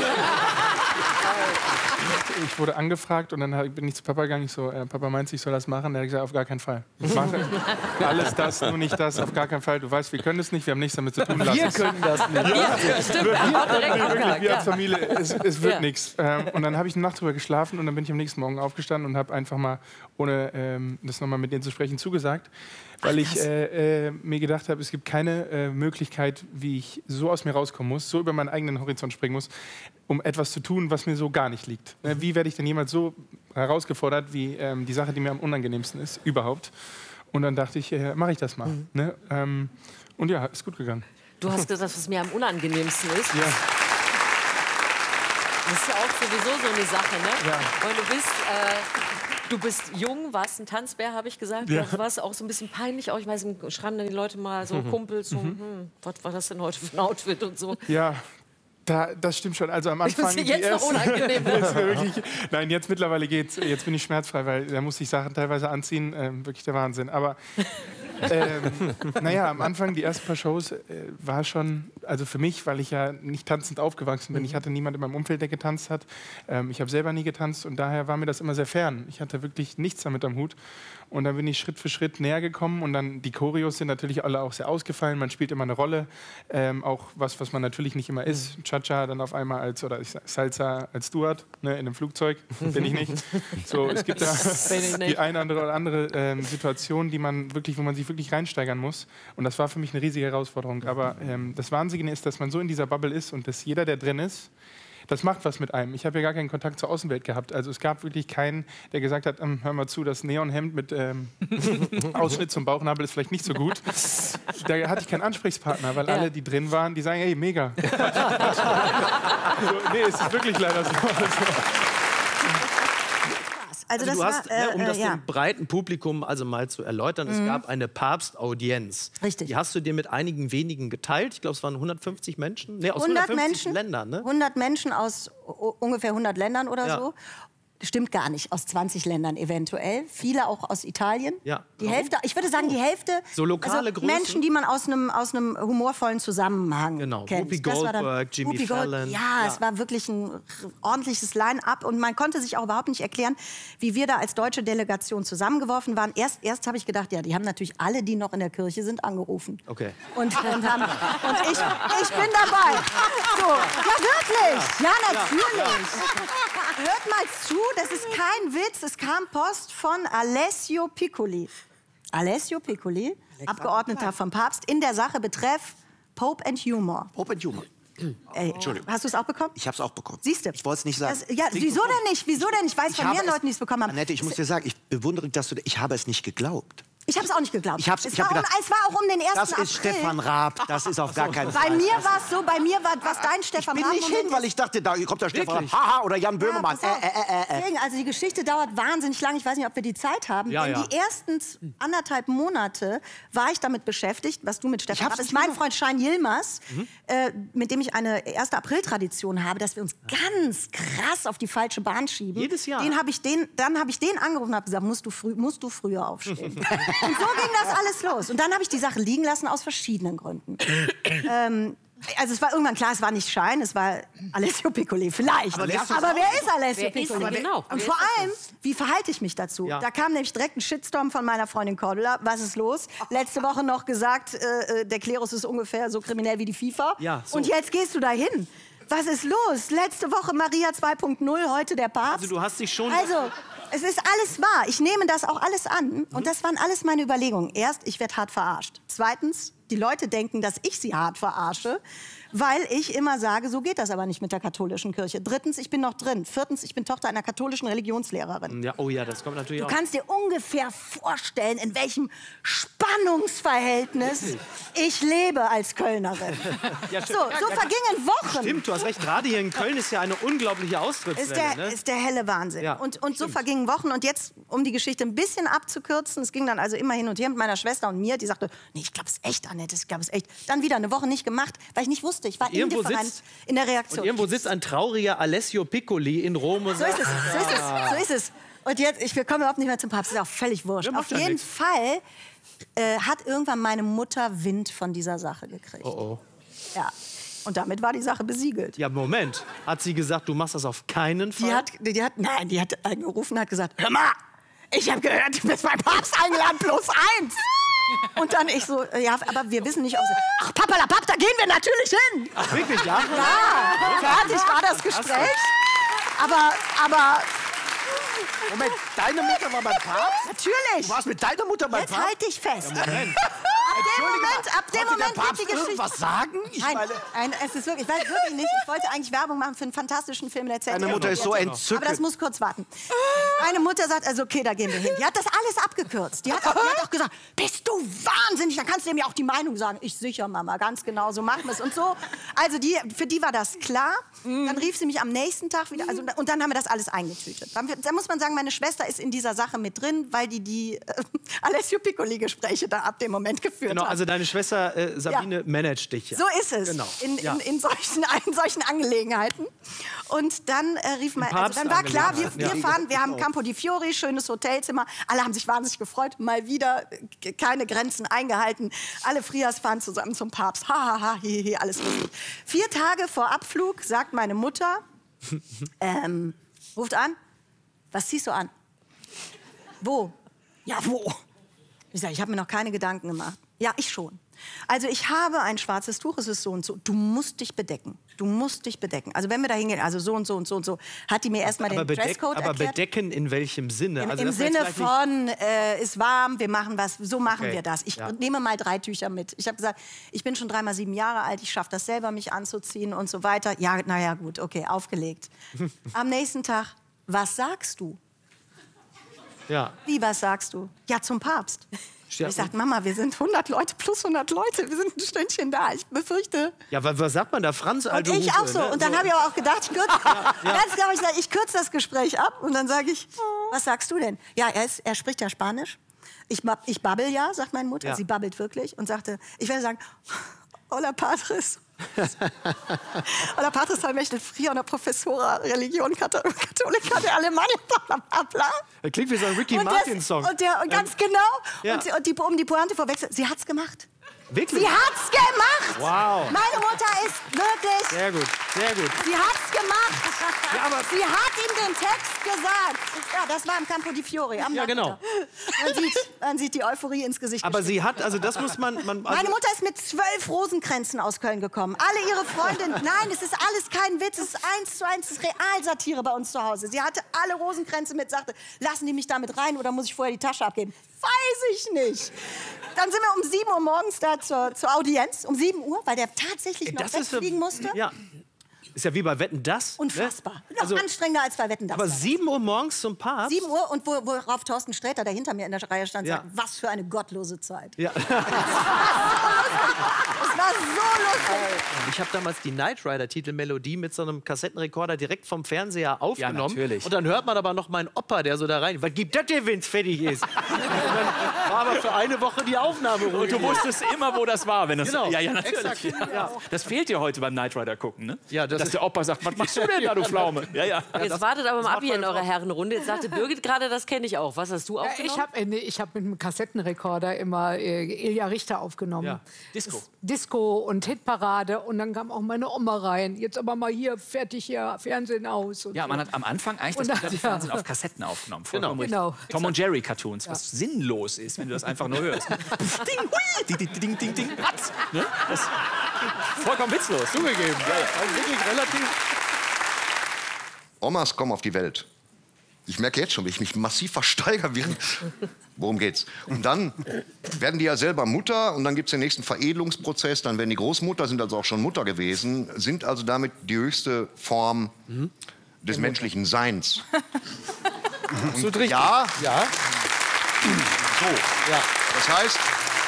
Ich wurde angefragt und dann hab- bin ich zu Papa gegangen. Ich so, äh, Papa meint, ich soll das machen. Er hat gesagt, auf gar keinen Fall. Ich mache alles das, nur nicht das, auf gar keinen Fall. Du weißt, wir können es nicht, wir haben nichts damit zu tun. Lass Wir es. können das nicht. Ja, Ja, stimmt. wirklich, Hat direkt wirklich, abgehakt, wir ja. als Familie, es, es wird Ja. nichts. Ähm, und dann habe ich eine Nacht drüber geschlafen und dann bin ich am nächsten Morgen aufgestanden und habe einfach mal, ohne ähm, das nochmal mit denen zu sprechen, zugesagt. weil ich äh, äh, mir gedacht habe, es gibt keine äh, Möglichkeit, wie ich so aus mir rauskommen muss, so über meinen eigenen Horizont springen muss, um etwas zu tun, was mir so gar nicht liegt. Mhm. Wie werde ich denn jemals so herausgefordert, wie ähm, die Sache, die mir am unangenehmsten ist, überhaupt? Und dann dachte ich, äh, mache ich das mal. Mhm. Ne? Ähm, und ja, ist gut gegangen. Du hast gesagt, was mir am unangenehmsten ist. Ja. Das ist ja auch sowieso so eine Sache, ne? Ja. Weil du bist, äh, du bist jung, warst ein Tanzbär, habe ich gesagt. Ja. Du warst auch so ein bisschen peinlich. Auch ich weiß, schreiben dann die Leute mal so Mhm. Kumpels, so, Mhm. hm, was war das denn heute für ein Outfit und so. Ja, da, das stimmt schon. Also am Anfang. Das ist jetzt die noch unangenehm. Ne? ist mir wirklich, nein, jetzt mittlerweile geht's. Jetzt bin ich schmerzfrei, weil da musste ich Sachen teilweise anziehen. Ähm, wirklich der Wahnsinn. Aber ähm, naja, am Anfang, die ersten paar Shows, äh, war schon, also für mich, weil ich ja nicht tanzend aufgewachsen bin. Ich hatte niemanden in meinem Umfeld, der getanzt hat. Ähm, ich habe selber nie getanzt und daher war mir das immer sehr fern. Ich hatte wirklich nichts damit am Hut. Und dann bin ich Schritt für Schritt näher gekommen und dann die Choreos sind natürlich alle auch sehr ausgefallen. Man spielt immer eine Rolle, ähm, auch was, was man natürlich nicht immer ist. Cha-Cha dann auf einmal als, oder ich sag, Salsa als Steward, ne, in einem Flugzeug, bin ich nicht. So, es gibt da die eine andere oder andere ähm, Situation, die man wirklich, wo man sich wirklich reinsteigern muss. Und das war für mich eine riesige Herausforderung. Aber ähm, das Wahnsinnige ist, dass man so in dieser Bubble ist und dass jeder, der drin ist, das macht was mit einem. Ich habe ja gar keinen Kontakt zur Außenwelt gehabt. Also es gab wirklich keinen, der gesagt hat, ähm, hör mal zu, das Neonhemd mit ähm, Ausschnitt zum Bauchnabel ist vielleicht nicht so gut. Da hatte ich keinen Ansprechpartner, weil Ja. alle, die drin waren, die sagen, hey, mega. So, nee, es ist wirklich leider so. Also Also das du hast, war, äh, ne, um das äh, ja. dem breiten Publikum also mal zu erläutern, es Mhm. gab eine Papstaudienz. Richtig. Die hast du dir mit einigen wenigen geteilt. Ich glaube, es waren hundertfünfzig Menschen. Nee, aus hundert hundertfünfzig Menschen, Ländern, ne? hundert Menschen aus u- ungefähr hundert Ländern oder Ja. so. Stimmt gar nicht, aus zwanzig Ländern eventuell. Viele auch aus Italien. Ja. Die Warum? Hälfte, ich würde sagen, die Hälfte. So lokale also Größen? Menschen, die man aus einem aus einem humorvollen Zusammenhang Genau. kennt. Whoopi Das war dann- Goldberg, Jimmy Whoopi Gold- Fallon. Ja, Ja. es war wirklich ein r- ordentliches Line-up und man konnte sich auch überhaupt nicht erklären, wie wir da als deutsche Delegation zusammengeworfen waren. Erst, erst habe ich gedacht, ja, die haben natürlich alle, die noch in der Kirche sind, angerufen. Okay. Und, und, haben, und ich, ich bin dabei. So, ja, wirklich. Ja, natürlich. Hört mal zu, das ist kein Witz. Es kam Post von Alessio Piccoli. Alessio Piccoli, Abgeordneter vom Papst, in der Sache betreff Pope and Humor. Pope and Humor. Ey, Entschuldigung. hast du es auch bekommen? Ich habe es auch bekommen. Siehst du? Ich wollte es nicht sagen. Das, ja, wieso denn nicht? Wieso denn? Ich weiß von habe mehreren es- Leuten, die es bekommen haben. Annette, ich muss dir sagen, ich bewundere, dass du... Ich habe es nicht geglaubt. Ich habe es auch nicht geglaubt. Ich hab's- es, ich hab war um, gedacht, es war auch um den ersten Das ist April. Stefan Raab. Das ist auf gar keinen Bei Fall. mir war es so, bei mir war was dein Stefan Ich bin Raab nicht Moment hin, weil ist- ich dachte, da kommt der Stefan Wirklich? Raab. Haha, oder Jan Böhmermann. Ja, pass äh, auf. äh, äh, äh. Deswegen, also die Geschichte dauert wahnsinnig lang. Ich weiß nicht, ob wir die Zeit haben. Ja, Denn ja. die ersten anderthalb Monate war ich damit beschäftigt, was du mit Stefan Raab ist. Mein Freund Schein Yilmaz, Mhm. äh, mit dem ich eine erste April-Tradition habe, dass wir uns ganz krass auf die falsche Bahn schieben. Jedes Jahr. Den hab ich den, dann habe ich den angerufen und habe gesagt, musst du, früh, musst du früher aufstehen. Und so ging das alles los. Und dann habe ich die Sache liegen lassen aus verschiedenen Gründen. ähm, also es war irgendwann klar, es war nicht Schein, es war Alessio Piccoli, vielleicht. Aber Aber, wer ist das wer auch? ist Alessio Wer ist Piccoli? er genau? Und Wer vor ist das allem, wie verhalte ich mich dazu? Ja. Da kam nämlich direkt ein Shitstorm von meiner Freundin Cordula. Was ist los? Letzte Woche noch gesagt, äh, der Klerus ist ungefähr so kriminell wie die FIFA. Ja, so. Und jetzt gehst du dahin. Was ist los? Letzte Woche Maria zwei Punkt null, heute der Papst. Also du hast dich schon... Also, es ist alles wahr. Ich nehme das auch alles an. Und das waren alles meine Überlegungen. Erst, ich werde hart verarscht. Zweitens, die Leute denken, dass ich sie hart verarsche, weil ich immer sage, so geht das aber nicht mit der katholischen Kirche. Drittens, ich bin noch drin. Viertens, ich bin Tochter einer katholischen Religionslehrerin. Ja, oh ja, das kommt natürlich Du auch. kannst dir ungefähr vorstellen, in welchem Spannungsverhältnis ich lebe als Kölnerin. Ja, So, stimmt. so Ja, vergingen Wochen. Stimmt, du hast recht. Gerade hier in Köln ist ja eine unglaubliche Ist Austrittswelle. der, ne? ist der helle Wahnsinn. Ja, und und so vergingen Wochen. Und jetzt, um die Geschichte ein bisschen abzukürzen, es ging dann also immer hin und her mit meiner Schwester und mir. Die sagte, nee, ich glaube es echt, Annette, ich glaube es echt. Dann wieder eine Woche nicht gemacht, weil ich nicht wusste. Ich war Irgendwo indifferent sitzt- in der Und Reaktion. irgendwo sitzt ein trauriger Alessio Piccoli in Rom und So ist sagt... es, so ist es, so ist es. Und jetzt, ich, wir kommen überhaupt nicht mehr zum Papst, ist auch völlig wurscht. Ja, macht Auf ja jeden nix. Fall äh, hat irgendwann meine Mutter Wind von dieser Sache gekriegt. Oh, oh. Ja. Und damit war die Sache besiegelt. Ja, Moment. Hat sie gesagt, du machst das auf keinen Fall? Die hat, die, die hat, nein, die hat angerufen und hat gesagt, hör mal, ich habe gehört, du bist beim Papst eingeladen, plus eins. Und dann ich so, ja, aber wir wissen nicht, ob sie... Ach, Papalapap, da gehen wir natürlich hin. Ach, wirklich, ja? Ja, fertig war das Gespräch. Aber, aber Moment, deine Mutter war beim Papst? Natürlich. Du warst mit deiner Mutter beim Jetzt Papst? halt dich fest. Ja, Moment. Ab dem Entschuldige Moment, mal, ab dem konnte der Moment Papst geht die Geschichte. irgendwas sagen? Ich Nein, meine- nein, es ist wirklich, ich weiß wirklich nicht. Ich wollte eigentlich Werbung machen für einen fantastischen Film der Z D F. Deine Mutter ist so entzückend. Aber das muss kurz warten. Meine Mutter sagt, also okay, da gehen wir hin. Die hat das alles abgekürzt. Die hat auch, die hat auch gesagt, bist du wahnsinnig? Dann kannst du mir auch die Meinung sagen. Ich sicher, Mama, ganz genau, so machen wir es und so. Also die, für die war das klar. Dann rief sie mich am nächsten Tag wieder. Also, und dann haben wir das alles eingetütet. Dann, da muss man sagen, meine Schwester ist in dieser Sache mit drin, weil die die äh, Alessio Piccoli-Gespräche da ab dem Moment geführt Genau, hat. also deine Schwester äh, Sabine managt dich ja. So ist es. Genau. In, in, Ja. in, solchen, in solchen Angelegenheiten. Und dann äh, rief man, also dann war klar, wir, wir Papstangelegenheiten, fahren, wir ja. haben Campo di Fiori, schönes Hotelzimmer. Alle haben sich wahnsinnig gefreut, mal wieder äh, keine Grenzen eingehalten. Alle Frias fahren zusammen zum Papst. Ha, ha, ha, hi, hi, alles lustig. Vier Tage vor Abflug sagt meine Mutter, ähm, ruft an, was ziehst du an? Wo? Ja, wo? Ich sage, ich habe mir noch keine Gedanken gemacht. Ja, ich schon. Also ich habe ein schwarzes Tuch, es ist so und so. Du musst dich bedecken. Du musst dich bedecken. Also wenn wir da hingehen, also so und so und so und so, hat die mir erstmal den aber, bedeck, Dresscode aber erklärt. bedecken in welchem Sinne? Im, Also, im dass man jetzt Sinne vielleicht nicht- von, äh, ist warm, wir machen was, so machen Okay, wir das. Ich ja. nehme mal drei Tücher mit. Ich habe gesagt, ich bin schon dreimal sieben Jahre alt, ich schaffe das selber, mich anzuziehen und so weiter. Ja, naja, gut, okay, aufgelegt. Am nächsten Tag, was sagst du? Ja. Wie, was sagst du? Ja, zum Papst. Ja, Ich sagte, Mama, wir sind hundert Leute plus hundert Leute, wir sind ein Stündchen da. Ich befürchte. Ja, was, was sagt man da? Franz, Und alte ich Hupe, auch so. Ne? Und dann habe ich aber auch gedacht, ich kürze, ja. ganz klar, ich, sag, ich kürze das Gespräch ab. Und dann sage ich, was sagst du denn? Ja, er, ist, er spricht ja Spanisch. Ich, bab- ich babbel ja, sagt meine Mutter. Ja. Sie babbelt wirklich. Und sagte, ich werde sagen, hola Padres. Hola Padres Salmechtel, Fria, una Professora Religion Kathol- Katholica de Alemania, bla bla bla. Das klingt wie so ein Ricky Und, das, Martin-Song. und, der, und ganz Ähm, genau, ja. und, und die, um die Pointe vorwechseln, sie hat's gemacht. Wirklich? Sie hat's gemacht! Wow. Meine Mutter ist wirklich... Sehr gut, sehr gut. Sie hat's gemacht! Ja, aber- sie hat ihm den Text gesagt. Ja, das war im Campo di Fiori. Am Ja, genau. Nachmittag. Man sieht, man sieht die Euphorie ins Gesicht. Aber geschnitten. sie hat, also das muss man... man also Meine Mutter ist mit zwölf Rosenkränzen aus Köln gekommen. Alle ihre Freundinnen. Nein, es ist alles kein Witz. Es ist eins zu eins. Es ist Realsatire bei uns zu Hause. Sie hatte alle Rosenkränze mit, sagte, lassen die mich damit rein oder muss ich vorher die Tasche abgeben? Weiß ich nicht. Dann sind wir um sieben Uhr morgens da zur, zur Audienz. Um sieben Uhr, weil der tatsächlich noch das ist wegfliegen musste. Ja. Ist ja wie bei Wetten, das. Unfassbar. Ne? Noch Also, anstrengender als bei Wetten, das. aber war. sieben Uhr morgens zum Papst? sieben Uhr und wo, worauf Thorsten Sträter, der hinter mir in der Reihe stand, Ja. sagt, was für eine gottlose Zeit. Ja. Es war so lustig. Ich habe damals die Knight Rider-Titelmelodie mit so einem Kassettenrekorder direkt vom Fernseher aufgenommen. natürlich. Und dann hört man aber noch meinen Opa, der so da rein. Was gibt das denn, wenn es fertig ist? Und dann war aber für eine Woche die Aufnahme ruhig. Und du wusstest immer, wo das war. Wenn das, Genau. Ja, ja, natürlich. Exakt. Ja. Das fehlt dir heute beim Knight Rider gucken, ne? Ja, das Dass ist- der Opa sagt, was machst du denn da, du Pflaume? Ja, ja. Jetzt wartet aber mal ab hier in eurer Herrenrunde. Jetzt sagte Birgit gerade, das kenne ich auch. Was hast du Ja, aufgenommen? ich habe ich hab mit einem Kassettenrekorder immer äh, Ilja Richter aufgenommen. Ja. Disco. Disco und Hitparade. Und dann kam auch meine Oma rein. Jetzt aber mal hier, fertig hier, Fernsehen aus. Und Ja, so. man hat am Anfang eigentlich das Und dann- komplette ja. Fernsehen auf Kassetten aufgenommen. Vollkommen Genau. richtig. Genau. Tom und Jerry Cartoons, was sinnlos ist, wenn du das einfach nur hörst. Ding, hui, ding, ding, ding, ding, ding, hatz. Ne? Das vollkommen witzlos, zugegeben. Ja, ja. Also wirklich relativ. Omas kommen auf die Welt. Ich merke jetzt schon, wie ich mich massiv versteigere. Während Worum geht's? Und dann werden die ja selber Mutter und dann gibt es den nächsten Veredelungsprozess. Dann werden die Großmutter, sind also auch schon Mutter gewesen, sind also damit die höchste Form mhm. des Der menschlichen Mutter. Seins. Und so richtig. Ja, ja. So. Ja. Das heißt,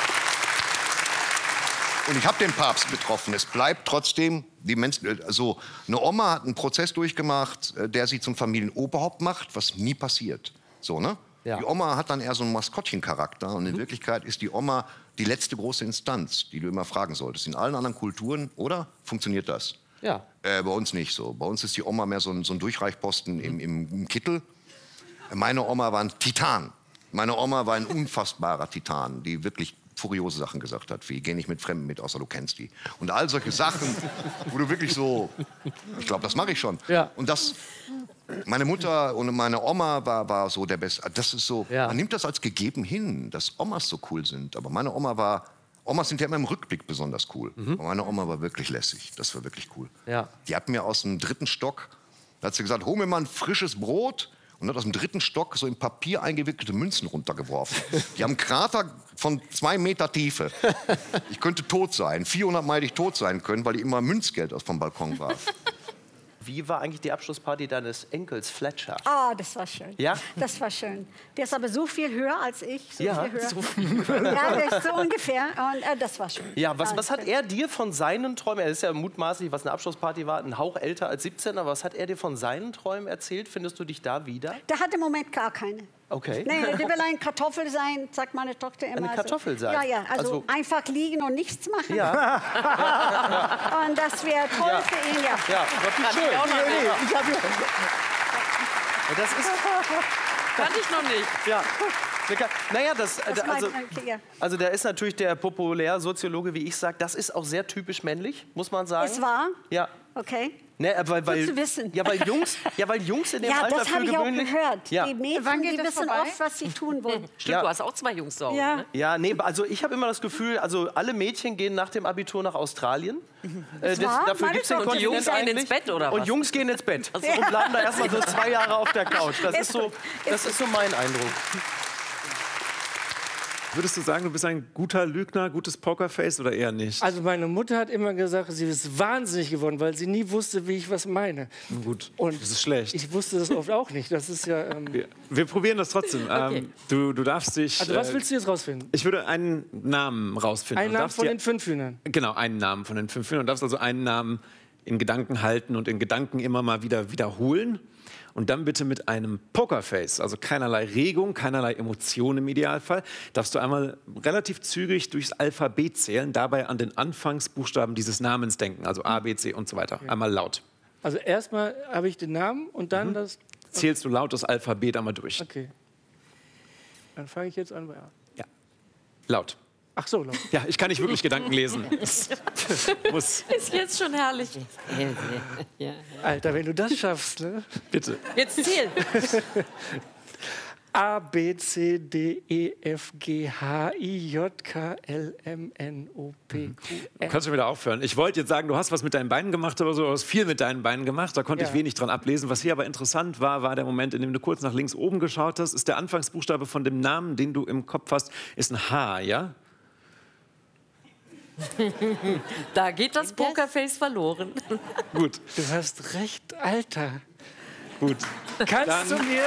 und ich habe den Papst getroffen. Es bleibt trotzdem die Menschen. Also eine Oma hat einen Prozess durchgemacht, der sie zum Familienoberhaupt macht, was nie passiert. So, ne? Ja. Die Oma hat dann eher so einen Maskottchencharakter und in mhm. Wirklichkeit ist die Oma die letzte große Instanz, die du immer fragen solltest. In allen anderen Kulturen, oder? Funktioniert das? Ja. Äh, bei uns nicht so. Bei uns ist die Oma mehr so ein, so ein Durchreichposten mhm. im, im, im Kittel. Meine Oma war ein Titan. Meine Oma war ein unfassbarer Titan, die wirklich furiose Sachen gesagt hat, wie geh nicht mit Fremden mit, außer du kennst die. Und all solche Sachen, wo du wirklich so, ich glaube, das mache ich schon. Ja. Und das, meine Mutter und meine Oma war, war so der Beste. Das ist so, ja. man nimmt das als gegeben hin, dass Omas so cool sind. Aber meine Oma war, Omas sind ja immer im Rückblick besonders cool. Mhm. Aber meine Oma war wirklich lässig, das war wirklich cool. Ja. Die hat mir aus dem dritten Stock, da hat sie gesagt, hol mir mal ein frisches Brot und hat aus dem dritten Stock so in Papier eingewickelte Münzen runtergeworfen. Die haben einen Krater von zwei Meter Tiefe. Ich könnte tot sein, vierhundert Mal hätte ich tot sein können, weil ich immer Münzgeld aus vom Balkon warf. Wie war eigentlich die Abschlussparty deines Enkels Fletcher? Ah, das war schön. Ja? Das war schön. Der ist aber so viel höher als ich. So Ja, viel höher. so viel höher. Ja, der ist so ungefähr. Und äh, das war schön. Ja, was, War was hat schön. er dir von seinen Träumen, er ist ja mutmaßlich, was eine Abschlussparty war, ein Hauch älter als siebzehn, aber was hat er dir von seinen Träumen erzählt? Findest du dich da wieder? Der hat im Moment gar keine. Okay. Nee, der will ein Kartoffel sein, sagt meine Tochter immer. Eine Kartoffel sein? Ja, ja, also, Also- einfach liegen und nichts machen. Ja. Und das wäre toll Ja. für ihn, ja. Ja, aber wie schön. auch noch Nee, nee, nicht. ich hab ja- Ja, das ist... Kannte ich noch nicht. Ja. Naja, das, Das also, meint man, ja. also da ist natürlich der Populärsoziologe, wie ich sage, das ist auch sehr typisch männlich, muss man sagen. Es war? Ja. Okay. Ne, weil, weil, Gut zu wissen. Ja, weil Jungs, ja, weil Jungs in dem Ja, Alter das für habe ich auch gewöhnlich... gehört. Ja. Die Mädchen, Wann geht die das wissen vorbei? oft, was sie tun wollen. Stimmt, Ja. du hast auch zwei Jungs zu Hause. Ja. Ne? Ja, nee, also ich habe immer das Gefühl, also alle Mädchen gehen nach dem Abitur nach Australien. Äh, das, wahr? dafür War gibt es das den so? Und die Jungs Kontinent gehen ins eigentlich. Bett, oder Und was? Jungs gehen ins Bett Also- und bleiben da erstmal so zwei Jahre auf der Couch. Das ist so, das ist so mein Eindruck. Würdest du sagen, du bist ein guter Lügner, gutes Pokerface oder eher nicht? Also meine Mutter hat immer gesagt, sie ist wahnsinnig geworden, weil sie nie wusste, wie ich was meine. Gut, Und das ist schlecht. ich wusste das oft auch nicht. Das ist ja. Ähm Wir, wir probieren das trotzdem. Okay. Ähm, du, du darfst dich... Also was äh, willst du jetzt rausfinden? Ich würde einen Namen rausfinden. Einen und Namen darfst von dir- den fünf Hühnern. Genau, einen Namen von den fünf Hühnern. Du darfst also einen Namen in Gedanken halten und in Gedanken immer mal wieder wiederholen. Und dann bitte mit einem Pokerface, also keinerlei Regung, keinerlei Emotion im Idealfall, darfst du einmal relativ zügig durchs Alphabet zählen, dabei an den Anfangsbuchstaben dieses Namens denken, also A, B, C und so weiter. Einmal laut. Also erstmal habe ich den Namen und dann das. Zählst du laut das Alphabet einmal durch. Okay. Dann fange ich jetzt an bei A. Ja. Laut. Ach so, laut. Ja, ich kann nicht wirklich Gedanken lesen. Muss. Ist jetzt schon herrlich. Alter, wenn du das schaffst, ne? Bitte. Jetzt zähl. A, B, C, D, E, F, G, H, I, J, K, L, M, N, O, P, Q, Du R. kannst schon wieder aufhören. Ich wollte jetzt sagen, du hast was mit deinen Beinen gemacht oder so, du hast viel mit deinen Beinen gemacht. Da konnte Ja. ich wenig dran ablesen. Was hier aber interessant war, war der Moment, in dem du kurz nach links oben geschaut hast. Ist der Anfangsbuchstabe von dem Namen, den du im Kopf hast, ist ein H, ja? Da geht das Pokerface verloren. Gut. Du hast recht, Alter. Gut. Kannst Dann- du mir...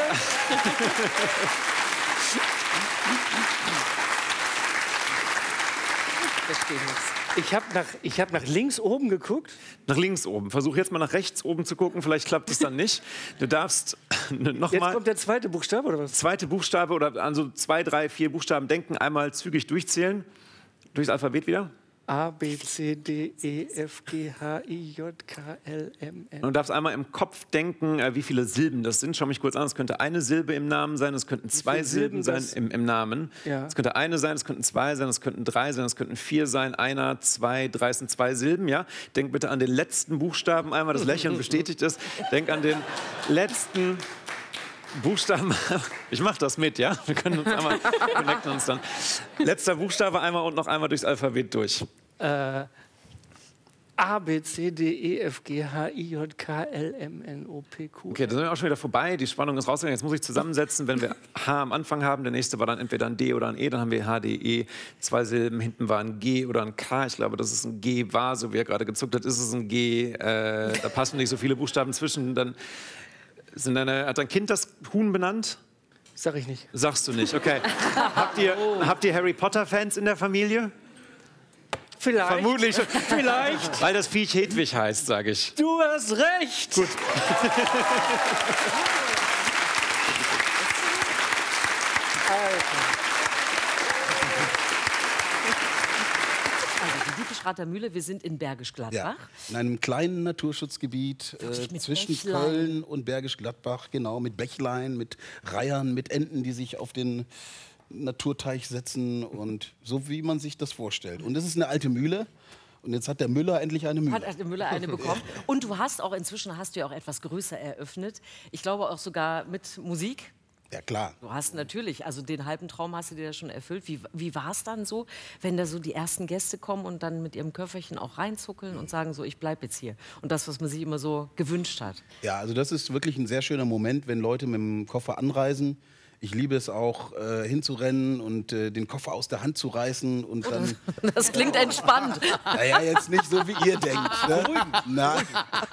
Verstehe nichts. Ich habe nach, ich hab nach links oben geguckt. Nach links oben. Versuch jetzt mal nach rechts oben zu gucken. Vielleicht klappt es dann nicht. Du darfst noch Jetzt mal kommt der zweite Buchstabe, oder was? zweite Buchstabe oder also zwei, drei, vier Buchstaben denken. Einmal zügig durchzählen. Durchs Alphabet wieder. A, B, C, D, E, F, G, H, I, J, K, L, M, N. Und du darfst einmal im Kopf denken, äh, wie viele Silben das sind. Schau mich kurz an. Es könnte eine Silbe im Namen sein, es könnten zwei viele Silben Silben sein das- im, im Namen. Ja. Es könnte eine sein, es könnten zwei sein, es könnten drei sein, es könnten vier sein. Einer, zwei, drei es sind zwei Silben. Ja? Denk bitte an den letzten Buchstaben einmal. Das Lächeln bestätigt es. Denk an den letzten Buchstaben. Ich mache das mit, ja? Wir können uns einmal connecten uns dann. Letzter Buchstabe einmal und noch einmal durchs Alphabet durch. Äh, A, B, C, D, E, F, G, H, I, J, K, L, M, N, O, P, Q. Okay, da sind wir auch schon wieder vorbei. Die Spannung ist rausgegangen. Jetzt muss ich zusammensetzen. Wenn wir H am Anfang haben, der nächste war dann entweder ein D oder ein E. Dann haben wir H, D, E. Zwei Silben. Hinten war ein G oder ein K. Ich glaube, dass es ein G war. So wie er gerade gezuckt hat, ist es ein G. Äh, da passen nicht so viele Buchstaben zwischen. Dann sind deine, hat dein Kind das Huhn benannt? Sag ich nicht. Sagst du nicht, okay. habt, ihr, habt ihr Harry Potter-Fans in der Familie? Vielleicht. Vermutlich schon. Vielleicht. Weil das Viech Hedwig heißt, sage ich. Du hast recht. Gut. Also die Diepeschrather Mühle, wir sind in Bergisch Gladbach. Ja, in einem kleinen Naturschutzgebiet Wirklich äh, mit zwischen Bächlein. Köln und Bergisch Gladbach, genau, mit Bächlein, mit Reihern, mit Enten, die sich auf den Naturteich setzen und so, wie man sich das vorstellt. Und das ist eine alte Mühle. Und jetzt hat der Müller endlich eine Mühle. Hat der Müller eine bekommen. Und du hast auch inzwischen hast du ja auch etwas größer eröffnet. Ich glaube auch sogar mit Musik. Ja, klar. Du hast natürlich, also den halben Traum hast du dir ja schon erfüllt. Wie, wie war es dann so, wenn da so die ersten Gäste kommen und dann mit ihrem Köfferchen auch reinzuckeln und sagen so, ich bleib jetzt hier? Und das, was man sich immer so gewünscht hat. Ja, also das ist wirklich ein sehr schöner Moment, wenn Leute mit dem Koffer anreisen. Ich liebe es auch, äh, hinzurennen und äh, den Koffer aus der Hand zu reißen und dann... Das klingt entspannt. Naja, jetzt nicht so, wie ihr denkt. Ne? Nein.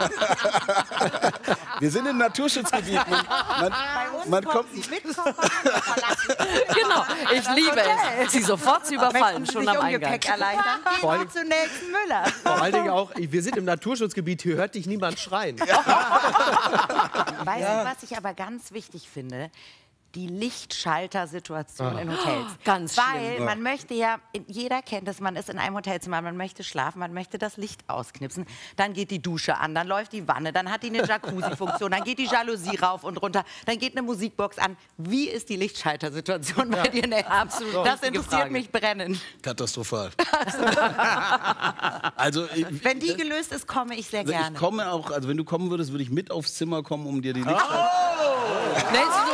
Wir sind im Naturschutzgebiet. Man, man, man kommt mit Koffer verlassen. Genau, ich liebe es, sie sofort zu überfallen, schon am Eingang. Gepäck erleichtern? Gehen wir zum nächsten Müller. Vor allen Dingen auch, wir sind im Naturschutzgebiet, hier hört dich niemand schreien. Weißt du, was ich aber ganz wichtig finde? Die Lichtschalter-Situation in Hotels. Ganz Weil schlimm. man möchte ja, jeder kennt es, man ist in einem Hotelzimmer, man möchte schlafen, man möchte das Licht ausknipsen. Dann geht die Dusche an, dann läuft die Wanne, dann hat die eine Jacuzzi-Funktion, dann geht die Jalousie rauf und runter, dann geht eine Musikbox an. Wie ist die Lichtschalter-Situation bei dir, Nels? Absolut. Das richtige interessiert Frage. mich brennend. katastrophal. Also, ich, Wenn die gelöst ist, komme ich sehr also gerne. ich komme auch, also wenn du kommen würdest, würde ich mit aufs Zimmer kommen, um dir die Lichtschalter... Nels, du...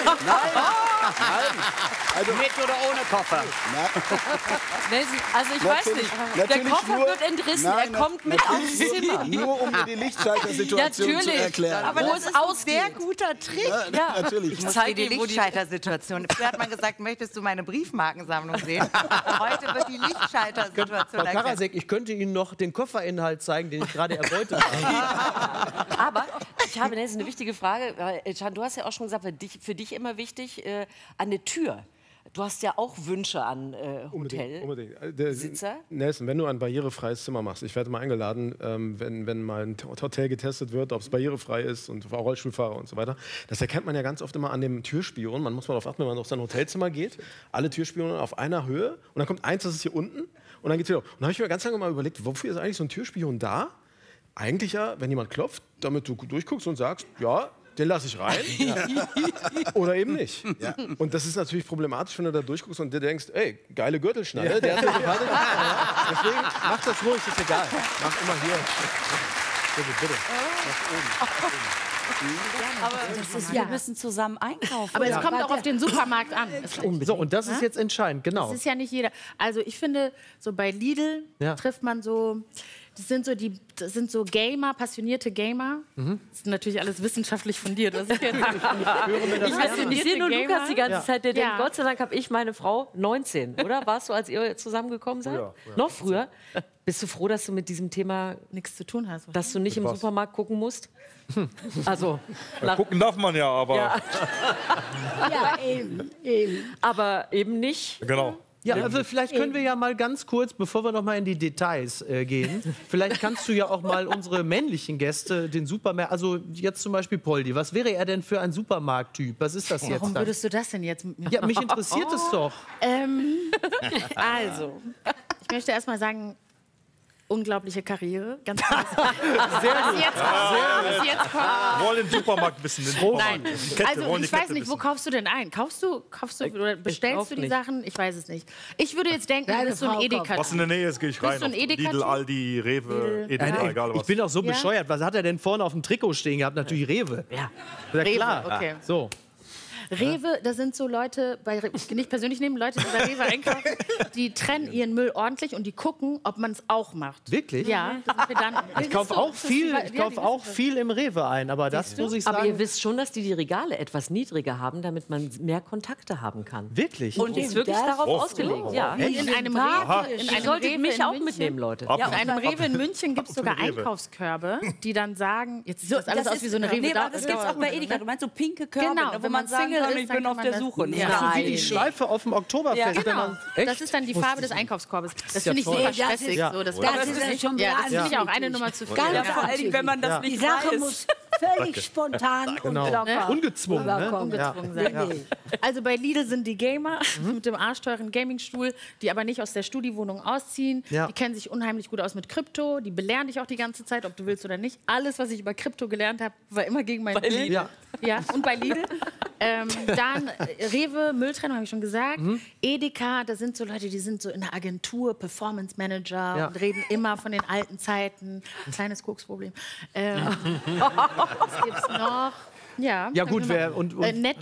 Also, mit oder ohne Koffer? Nels, also ich weiß Natürlich- nicht, der natürlich Koffer nur- wird entrissen, Nein, er kommt mit aufs Zimmer. Nur um dir die Lichtschalter-Situation zu Natürlich. erklären. Aber Wo das es ist ein ausgeht. sehr guter Trick. Ja, Ja. natürlich. Ich muss Zeig dir die ihm, wo die- Lichtschalter-Situation. Früher hat man gesagt, möchtest du meine Briefmarkensammlung sehen? Heute wird die Lichtschalter-Situation Frau erklärt. Karasek, ich könnte Ihnen noch den Kofferinhalt zeigen, den ich gerade erbeutet habe. Aber ich habe jetzt eine wichtige Frage. weil, äh, Can, du hast ja auch schon gesagt, für dich, für dich immer wichtig, äh, an der Tür. Du hast ja auch Wünsche an äh, Hotel. Unbedingt. Äh, der- Sitzer? Nelson, wenn du ein barrierefreies Zimmer machst, ich werde mal eingeladen, ähm, wenn, wenn mal ein Hotel getestet wird, ob es barrierefrei ist und Rollstuhlfahrer und so weiter. Das erkennt man ja ganz oft immer an dem Türspion. Man muss mal darauf achten, wenn man auf sein Hotelzimmer geht, alle Türspione auf einer Höhe und dann kommt eins, das ist hier unten und dann geht's wieder. Und dann habe ich mir ganz lange mal überlegt, wofür ist eigentlich so ein Türspion da? Eigentlich ja, wenn jemand klopft, damit du durchguckst und sagst, ja, den lasse ich rein. Oder eben nicht. Ja. Und das ist natürlich problematisch, wenn du da durchguckst und dir denkst, ey, geile Gürtelschnalle. Der hat mir sympathisch. Deswegen mach das ruhig, ist egal. Mach immer hier. Bitte, bitte. Aber das ist, wir müssen zusammen einkaufen. Aber es Ja. kommt auch auf den Supermarkt an. So, und das ist jetzt entscheidend, genau. Das ist ja nicht jeder. Also ich finde, so bei Lidl Ja. trifft man so, das sind so die, das sind so Gamer, passionierte Gamer. Mhm. Das ist natürlich alles wissenschaftlich fundiert. Was ich jetzt Ich, weiß, ich sehe nur Lukas die ganze Ja. Zeit, der denkt, Ja. Gott sei Dank habe ich meine Frau neunzehn, oder? Warst du, als ihr zusammengekommen seid? Früher, früher. Noch früher? Bist du froh, dass du mit diesem Thema nichts zu tun hast? Dass du nicht Mit im was? Supermarkt gucken musst? Also, Ja, gucken darf man ja, aber. Ja. Ja, eben, eben. aber eben nicht. Genau. Ja, also vielleicht können wir ja mal ganz kurz, bevor wir noch mal in die Details äh, gehen, vielleicht kannst du ja auch mal unsere männlichen Gäste, den Supermarkt, also jetzt zum Beispiel Poldi, was wäre er denn für ein Supermarkttyp? Was ist das jetzt? Warum dann? würdest du das denn jetzt mit mir Ja, mich interessiert es doch. Ähm, also, ich möchte erst mal sagen, unglaubliche Karriere. Ganz krass. Sehr Was gut. jetzt kommt, was jetzt kommt. Wollen den Supermarkt wissen. Den Supermarkt. Nein, Die Kette, also wollen die ich weiß Kette nicht, wo wissen. kaufst du denn ein? Kaufst du, kaufst du oder bestellst kauf du die nicht. Sachen? Ich weiß es nicht. Ich würde jetzt denken, du Deine bist so ein Frau kauft. Edeka. Was in der Nähe ist, gehe ich Bist rein. du ein Auf Edeka-Typ? Lidl, Aldi, Rewe, Edeka, egal was. Ich bin auch so Ja? bescheuert. Was hat er denn vorne auf dem Trikot stehen gehabt? Natürlich Rewe. Ja. Ja, Rewe, klar. okay. So. Rewe, da sind so Leute, bei, Re- ich nicht persönlich nehmen, Leute, die bei Rewe einkaufen, die trennen ihren Müll ordentlich und die gucken, ob man es auch macht. Wirklich? Ja, das sind Pedanten. Ich kaufe auch viel, ich kaufe auch viel im Rewe ein, aber das muss ich sagen. Aber ihr wisst schon, dass die die Regale etwas niedriger haben, damit man mehr Kontakte haben kann. Wirklich? Und ist wirklich Das? darauf Oh. ausgelegt. Ja. Und in einem Aha. Rewe, in Ihr einem solltet Rewe mich in auch München, mitnehmen, Leute. Ja, in einem Rewe in München gibt es sogar Rewe. Einkaufskörbe, die dann sagen, jetzt sieht So, das alles aus wie so eine Rewe. Nee, da- aber das gibt's auch bei Edeka. Du meinst so pinke Körbe, Genau, ne, wo wenn man man sagen Single kann, ist, ich dann bin kann auf man der das- Suche. Ja. Das ist so wie Nein. die Schleife auf dem Oktoberfest. Ja, wenn genau. man- Echt? Das ist dann die Farbe des Einkaufskorbes. Das ist ja finde ich toll. super Nee, das stressig. ist- Ja. So, das Das aber ist ja schon ja, das finde ich auch wahnsinnig. eine Nummer zu viel. Ganz Ja, vor allen Dingen, wenn man das Ja. nicht Die Sache weiß. muss völlig spontan Genau. und locker Ungezwungen, ne? rüberkommen. Ungezwungen Ja. sein. Ja. Also bei Lidl sind die Gamer Mhm. mit dem arschteuren Gamingstuhl, die aber nicht aus der Studiowohnung ausziehen. Ja. Die kennen sich unheimlich gut aus mit Krypto. Die belehren dich auch die ganze Zeit, ob du willst oder nicht. Alles, was ich über Krypto gelernt habe, war immer gegen meinen Willen. Ja. Ja, und bei Lidl. ähm, dann äh, Rewe, Mülltrennung, habe ich schon gesagt. Mhm. Edeka, da sind so Leute, die sind so in der Agentur, Performance Manager Ja. und reden immer von den alten Zeiten. Ein kleines Koksproblem. Ähm, was gibt's noch? Ja, Ja, dann gut, haben wir wer- noch- und- und- äh, Netto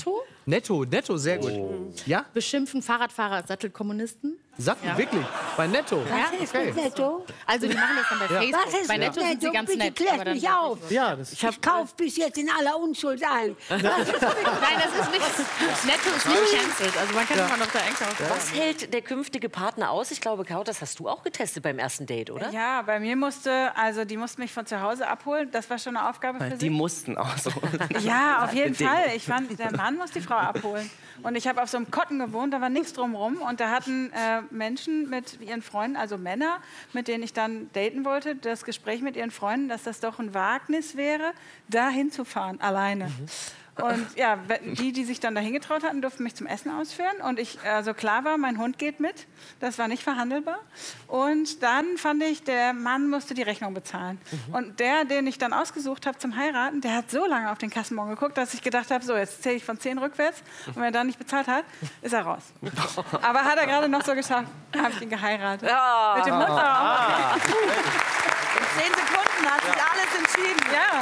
Netto, Netto, sehr gut. Ja? Beschimpfen Fahrradfahrer Sattelkommunisten. Sattel, Ja. wirklich? Bei Netto? Ja, Was ist mit Netto? Also die machen das dann bei Ja. Facebook. Was ist Bei mit Netto sind sie ganz Bitte nett. klärt aber dann mich auf. Ja, das Ich, ich kaufe bis jetzt in aller Unschuld ein. Was ist mit Nein, das ist nicht. Netto ist nicht cancelled. Also man kann Ja. immer noch da einkaufen. Was hält der künftige Partner aus? Ich glaube, Kaut, das hast du auch getestet beim ersten Date, oder? Ja, bei mir musste, also die mussten mich von zu Hause abholen. Das war schon eine Aufgabe für Die sich. mussten auch so. Ja, auf jeden Bedingt. Fall. Ich fand, der Mann muss die Frau abholen. Und ich habe auf so einem Kotten gewohnt, da war nichts drumherum. Und da hatten äh, Menschen mit ihren Freunden, also Männer, mit denen ich dann daten wollte, das Gespräch mit ihren Freunden, dass das doch ein Wagnis wäre, da hinzufahren, alleine. Und ja, die, die sich dann dahin getraut hatten, durften mich zum Essen ausführen. Und ich, also klar war, mein Hund geht mit. Das war nicht verhandelbar. Und dann fand ich, der Mann musste die Rechnung bezahlen. Mhm. Und der, den ich dann ausgesucht habe zum Heiraten, der hat so lange auf den Kassenbon geguckt, dass ich gedacht habe, so, jetzt zähle ich von zehn rückwärts. Und wenn er dann nicht bezahlt hat, ist er raus. Aber hat er gerade noch so geschafft, habe ich ihn geheiratet. Ja. Mit dem Hund Ah. auch. In zehn Sekunden hat sich alles entschieden. Ja.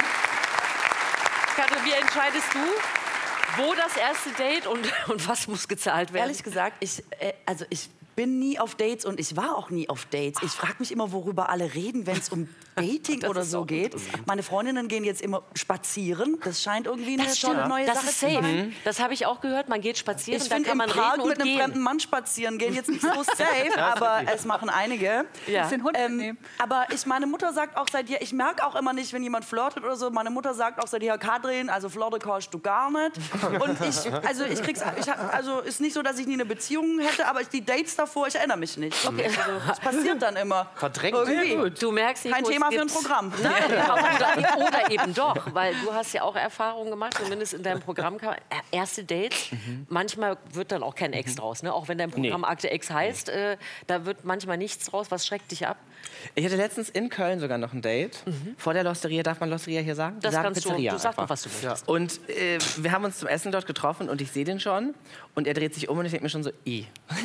Katrin, wie entscheidest du, wo das erste Date und, und was muss gezahlt werden? Ehrlich gesagt, ich, äh, also ich bin nie auf Dates und ich war auch nie auf Dates. Ich frage mich immer, worüber alle reden, wenn es um Dating oder so geht. Meine Freundinnen gehen jetzt immer spazieren. Das scheint irgendwie eine Das tolle stimmt, neue das Sache ist zu safe. sein. Das habe ich auch gehört. Man geht spazieren, Ich dann finde kann im man Park reden und mit einem gehen. fremden Mann spazieren gehen jetzt nicht so safe, Ja, ist aber richtig. es machen einige. Ja. Den Hund ähm, aber ich, meine Mutter sagt auch seit ihr, ich merke auch immer nicht, wenn jemand flirtet oder so. Meine Mutter sagt auch seit ihr, Katrin, also Flirte kannst du gar nicht. Und ich, also ich krieg's, ich hab, also ist nicht so, dass ich nie eine Beziehung hätte, aber die Dates davor, ich erinnere mich nicht. Okay. Also, das passiert dann immer. Verdrängt. Irgendwie. Sehr gut. Du merkst nicht, Kein wo es Thema für ein gibt. Programm. Nein, ja, oder, oder eben doch, weil du hast ja auch Erfahrungen gemacht, zumindest in deinem Programm. Erste Dates, manchmal wird dann auch kein Ex draus. Ne? Auch wenn dein Programm Nee. Akte Ex heißt, äh, da wird manchmal nichts draus. Was schreckt dich ab? Ich hatte letztens in Köln sogar noch ein Date. Vor der Losteria, darf man Losteria hier sagen? Das Wir sagen kannst du- Pizzeria du sag einfach. doch, was du möchtest. Und äh, wir haben uns zum Essen dort getroffen und ich sehe den schon. Und er dreht sich um und ich denke mir schon so, i.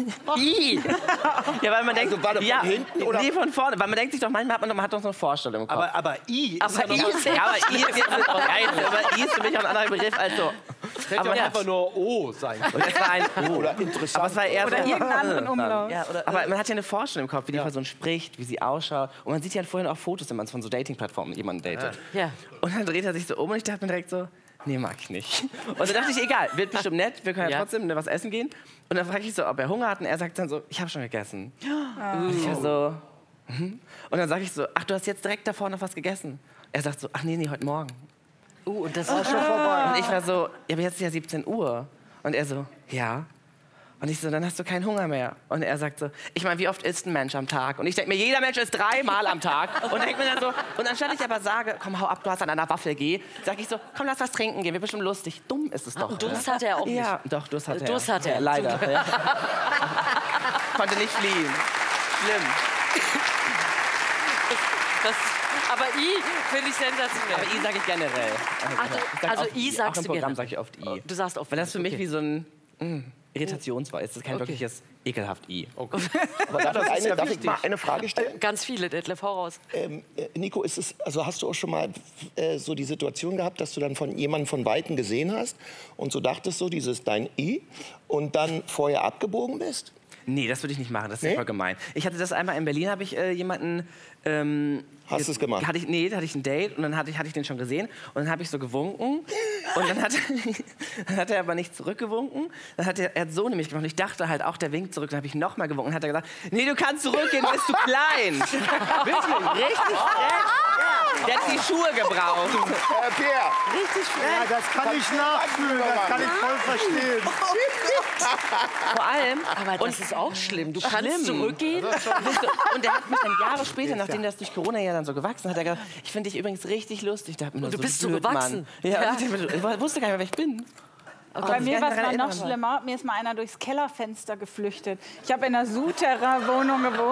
I. Ja, weil man denkt, Also war der von ja, hinten, oder? Nee, von vorne. Weil man denkt sich doch, manchmal hat man, man hat doch so eine Vorstellung im Kopf. Aber, aber I ist Aber ja noch I was- ist, ja, aber I ist, jetzt, ja, jetzt, aber I ist für mich auch ein anderer Begriff als so. Hätte Aber auch ja. einfach nur O sein können. Und es war ein O. Oder interessant. Aber es war eher Oder so, irgendeinen anderen Umlaut. Ja, oder, aber man hat ja eine Vorstellung im Kopf, wie die Person spricht, wie sie ausschaut. Und man sieht ja vorhin auch Fotos, wenn man von so Dating-Plattformen jemanden datet. Ja. Und dann dreht er sich so um und ich dachte mir direkt so, nee, mag ich nicht. Und dann dachte ich, egal, wird bestimmt nett, wir können ja, Ja. trotzdem ne, was essen gehen. Und dann frage ich so, ob er Hunger hat und er sagt dann so, ich habe schon gegessen. Und ich war so, mhm. Und dann sage ich so, ach, du hast jetzt direkt davor noch was gegessen. Er sagt so, ach nee, nee, heute Morgen. Uh, und das war schon vorbei. Und ich war so, ja, aber jetzt ist ja siebzehn Uhr. Und er so, ja. Und ich so, dann hast du keinen Hunger mehr. Und er sagt so, ich meine, wie oft isst ein Mensch am Tag? Und ich denke mir, jeder Mensch isst dreimal am Tag. Und denke mir dann so, und anstatt ich aber sage, komm, hau ab, du hast an einer Waffel, geh, sage ich so, komm, lass was trinken gehen, wird bestimmt lustig. Dumm ist es doch. und Durst hatte er auch nicht. Ja, doch, Durst hatte er. Durst hatte er. Ja, leider. Ja. Konnte nicht fliehen. Schlimm. Das, aber I finde ich sensationell. Aber I sage ich generell. Ach, du- Ich sag also oft I sagst Auch im du Programm gerne. sage ich oft I. Du sagst oft Weil das für mich okay. wie so ein mh, Irritationsweis ist. Das ist kein Okay. wirkliches ekelhaft I. Aber darf, Das ich ist eine, ja darf ich wichtig. mal eine Frage stellen? Ganz viele, Detlef, hau raus. Ähm, äh, Nico, ist es, also hast du auch schon mal äh, so die Situation gehabt, dass du dann von jemandem von Weitem gesehen hast und so dachtest so, dieses dein I und dann vorher abgebogen bist? Nee, das würde ich nicht machen. Das ist Nee? voll gemein. Ich hatte das einmal in Berlin, habe ich äh, jemanden. Ähm, Hast du es gemacht? Hatte ich, nee, da hatte ich ein Date und dann hatte ich, hatte ich den schon gesehen und dann habe ich so gewunken und dann hat, dann hat er aber nicht zurückgewunken. Dann hat er, er hat so nämlich gemacht und ich dachte halt auch, der winkt zurück. Dann habe ich noch mal gewunken und hat er gesagt, nee, du kannst zurückgehen, du bist zu klein. Wirklich, richtig frech. Ja. Der hat die Schuhe gebraucht. Äh, Pierre. Richtig frech. Ja, das kann ich nachfühlen, das kann ich voll verstehen. Vor allem, aber das ist auch schlimm. Du kannst zurückgehen. Und der hat mich dann Jahre später, nachdem das durch Corona ja dann so gewachsen hat, er gesagt, ich finde dich übrigens richtig lustig. Da hat mir nur Und du so bist so blöd, gewachsen. Mann. Ja, Ja. Und ich, ich wusste gar nicht mehr, wer ich bin. Bei mir war es daran noch erinnern. schlimmer. Mir ist mal einer durchs Kellerfenster geflüchtet. Ich habe in einer Souterrain-Wohnung gewohnt.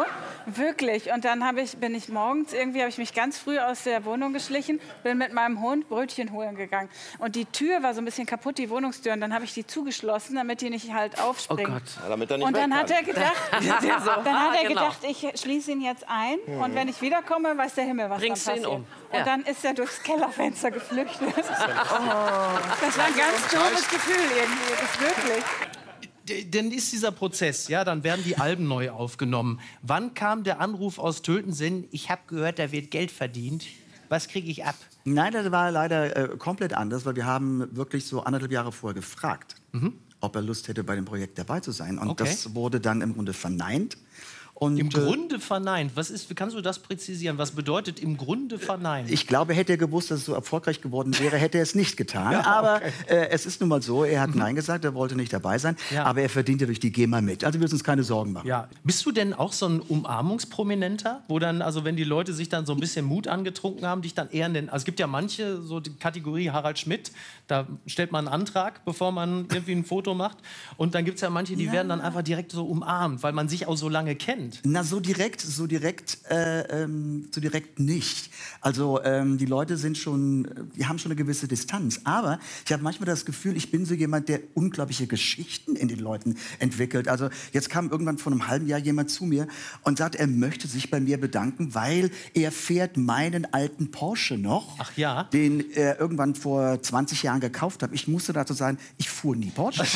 Wirklich. Und dann hab ich, bin ich morgens, irgendwie habe ich mich ganz früh aus der Wohnung geschlichen, bin mit meinem Hund Brötchen holen gegangen. Und die Tür war so ein bisschen kaputt, die Wohnungstür. Und dann habe ich die zugeschlossen, damit die nicht halt aufspringt. Oh Gott. Ja, damit er nicht und dann weg hat kann. er gedacht, Ja, dann so. hat er Genau. gedacht, ich schließe ihn jetzt ein. Mhm. Und wenn ich wiederkomme, weiß der Himmel, was Bringst dann du ihn passiert. um. Ja. Und dann ist er durchs Kellerfenster geflüchtet. Das war ein ganz doofes Gefühl irgendwie, das wirklich. D- Dann ist dieser Prozess, ja, dann werden die Alben neu aufgenommen. Wann kam der Anruf aus Töltensinn, ich habe gehört, da wird Geld verdient, was kriege ich ab? Nein, das war leider äh, komplett anders, weil wir haben wirklich so anderthalb Jahre vorher gefragt, ob er Lust hätte, bei dem Projekt dabei zu sein. Und Okay. das wurde dann im Grunde verneint. Und, Im äh, Grunde verneint. Was ist, kannst du das präzisieren? Was bedeutet im Grunde verneint? Ich glaube, hätte er gewusst, dass es so erfolgreich geworden wäre, hätte er es nicht getan. Ja, aber okay. äh, es ist nun mal so, er hat Nein gesagt, er wollte nicht dabei sein. Ja. Aber er verdiente durch die GEMA mit. Also wir müssen uns keine Sorgen machen. Ja. Bist du denn auch so ein Umarmungsprominenter? Wo dann, also wenn die Leute sich dann so ein bisschen Mut angetrunken haben, dich dann eher in den... Also es gibt ja manche, so die Kategorie Harald Schmidt, da stellt man einen Antrag, bevor man irgendwie ein Foto macht. Und dann gibt es ja manche, die Ja. werden dann einfach direkt so umarmt, weil man sich auch so lange kennt. Na, so direkt, so direkt, äh, ähm, so direkt nicht. Also ähm, die Leute sind schon, die haben schon eine gewisse Distanz. Aber ich habe manchmal das Gefühl, ich bin so jemand, der unglaubliche Geschichten in den Leuten entwickelt. Also jetzt kam irgendwann vor einem halben Jahr jemand zu mir und sagt, er möchte sich bei mir bedanken, weil er fährt meinen alten Porsche noch, Ach ja? den er irgendwann vor zwanzig Jahren gekauft hat. Ich musste dazu sagen, ich fuhr nie Porsche.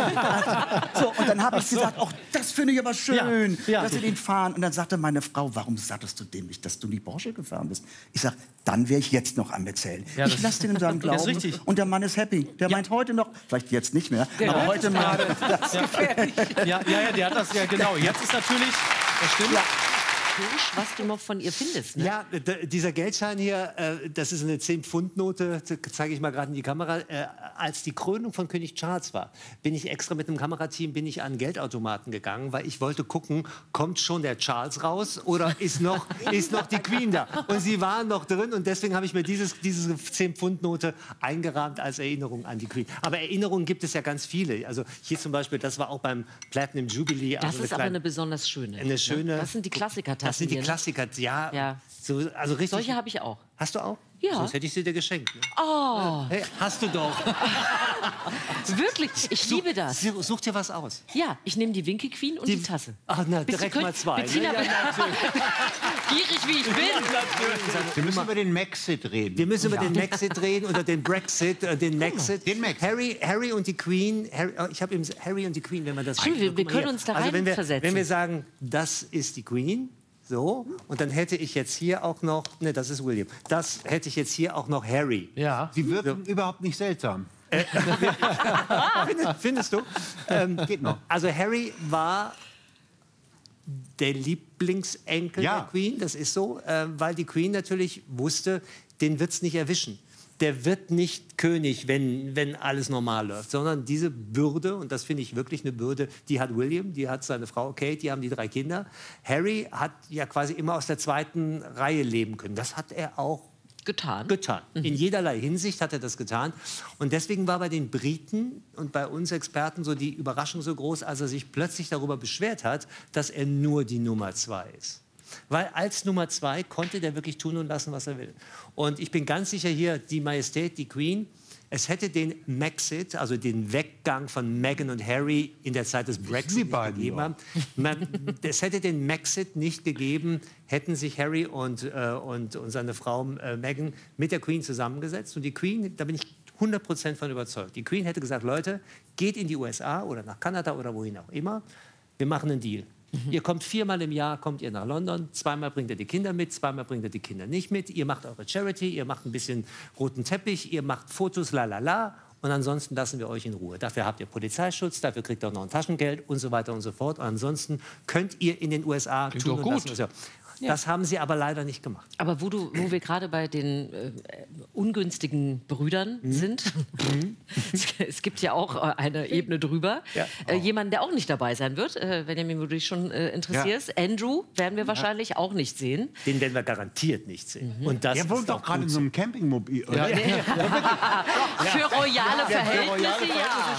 So, und dann habe ich gesagt, ach, das finde ich aber schön, Ja, ja. dass Sie den fahren. Und dann sagte meine Frau, warum sagtest du dem nicht, dass du nie Porsche gefahren bist? Ich sag, dann wäre ich jetzt noch am Erzählen. Ja, ich das- lasse den in seinem Das ist Glauben. richtig. Und der Mann ist happy. Der meint heute noch, vielleicht jetzt nicht mehr, Genau. aber heute mal. Das Ja. Ja, ja, ja, der hat das ja genau. Jetzt ist natürlich, das stimmt. Kirsch, was du noch von ihr findest. Ne? Ja, d- dieser Geldschein hier, äh, das ist eine zehn-Pfund-Note, zeige ich mal gerade in die Kamera. Äh, als die Krönung von König Charles war, bin ich extra mit einem Kamerateam bin ich an Geldautomaten gegangen, weil ich wollte gucken, kommt schon der Charles raus oder ist noch, ist noch die Queen da? Und sie waren noch drin und deswegen habe ich mir dieses, diese zehn-Pfund-Note eingerahmt als Erinnerung an die Queen. Aber Erinnerungen gibt es ja ganz viele. Also hier zum Beispiel, das war auch beim Platinum Jubilee. Das also ist aber kleine- eine besonders schöne. Eine schöne. Das sind die Klassiker. Das sind die hier, ne? Klassiker, ja. Ja. So, also richtig. Solche habe ich auch. Hast du auch? Ja. Sonst hätte ich sie dir geschenkt. Ne? Oh. Hey, hast du doch. Wirklich, ich liebe das. Such, such dir was aus. Ja, ich nehme die Winky Queen und die, Tasse. Ach, na, Bist du direkt könnt- mal zwei. Bettina, Ne? Ja, natürlich. gierig wie ich bin. Wir müssen über den Maxit reden. Wir müssen über Ja. den Maxit reden oder den Brexit, äh, den Maxit. Den Maxit. Harry, Harry und die Queen. Harry, oh, ich habe eben Harry und die Queen, wenn man das. Stimmt, wir- wir Guck mal können hier. uns da also wenn wir, reinversetzen. wenn wir sagen, das ist die Queen. So, und dann hätte ich jetzt hier auch noch, ne, das ist William, das hätte ich jetzt hier auch noch Harry. Ja. Sie wirken überhaupt nicht seltsam. Findest, findest du? Ähm, Geht noch. Also Harry war der Lieblingsenkel Ja. der Queen, das ist so, äh, weil die Queen natürlich wusste, den wird es nicht erwischen. Der wird nicht König, wenn, wenn alles normal läuft, sondern diese Bürde, und das finde ich wirklich eine Bürde, die hat William, die hat seine Frau Kate, die haben die drei Kinder. Harry hat ja quasi immer aus der zweiten Reihe leben können. Das hat er auch getan. getan. In jederlei Hinsicht hat er das getan. Und deswegen war bei den Briten und bei uns Experten so die Überraschung so groß, als er sich plötzlich darüber beschwert hat, dass er nur die Nummer zwei ist. Weil als Nummer zwei konnte der wirklich tun und lassen, was er will. Und ich bin ganz sicher hier, die Majestät, die Queen, es hätte den Maxit, also den Weggang von Meghan und Harry in der Zeit des Brexit nicht gegeben. Haben. Man, es hätte den Maxit nicht gegeben, hätten sich Harry und, äh, und, und seine Frau äh, Meghan mit der Queen zusammengesetzt. Und die Queen, da bin ich hundert Prozent von überzeugt. Die Queen hätte gesagt, Leute, geht in die U S A oder nach Kanada oder wohin auch immer, wir machen einen Deal. Ihr kommt viermal im Jahr, kommt ihr nach London, zweimal bringt ihr die Kinder mit, zweimal bringt ihr die Kinder nicht mit, ihr macht eure Charity, ihr macht ein bisschen roten Teppich, ihr macht Fotos, la la la, und ansonsten lassen wir euch in Ruhe. Dafür habt ihr Polizeischutz, dafür kriegt ihr auch noch ein Taschengeld und so weiter und so fort. Und ansonsten könnt ihr in den U S A Klingt tun doch und gut. lassen, was ihr Das haben sie aber leider nicht gemacht. Aber wo, du, wo wir gerade bei den äh, ungünstigen Brüdern Mhm. sind, es gibt ja auch äh, eine Ebene drüber. Ja. Äh, jemanden, der auch nicht dabei sein wird, äh, Benjamin, wo du dich schon äh, interessierst. Andrew werden wir wahrscheinlich auch nicht sehen. Den werden wir garantiert nicht sehen. Und das Der wohnt ist doch auch gerade in gut so so. einem Campingmobil. Ja. oder? Für royale Verhältnisse, ja.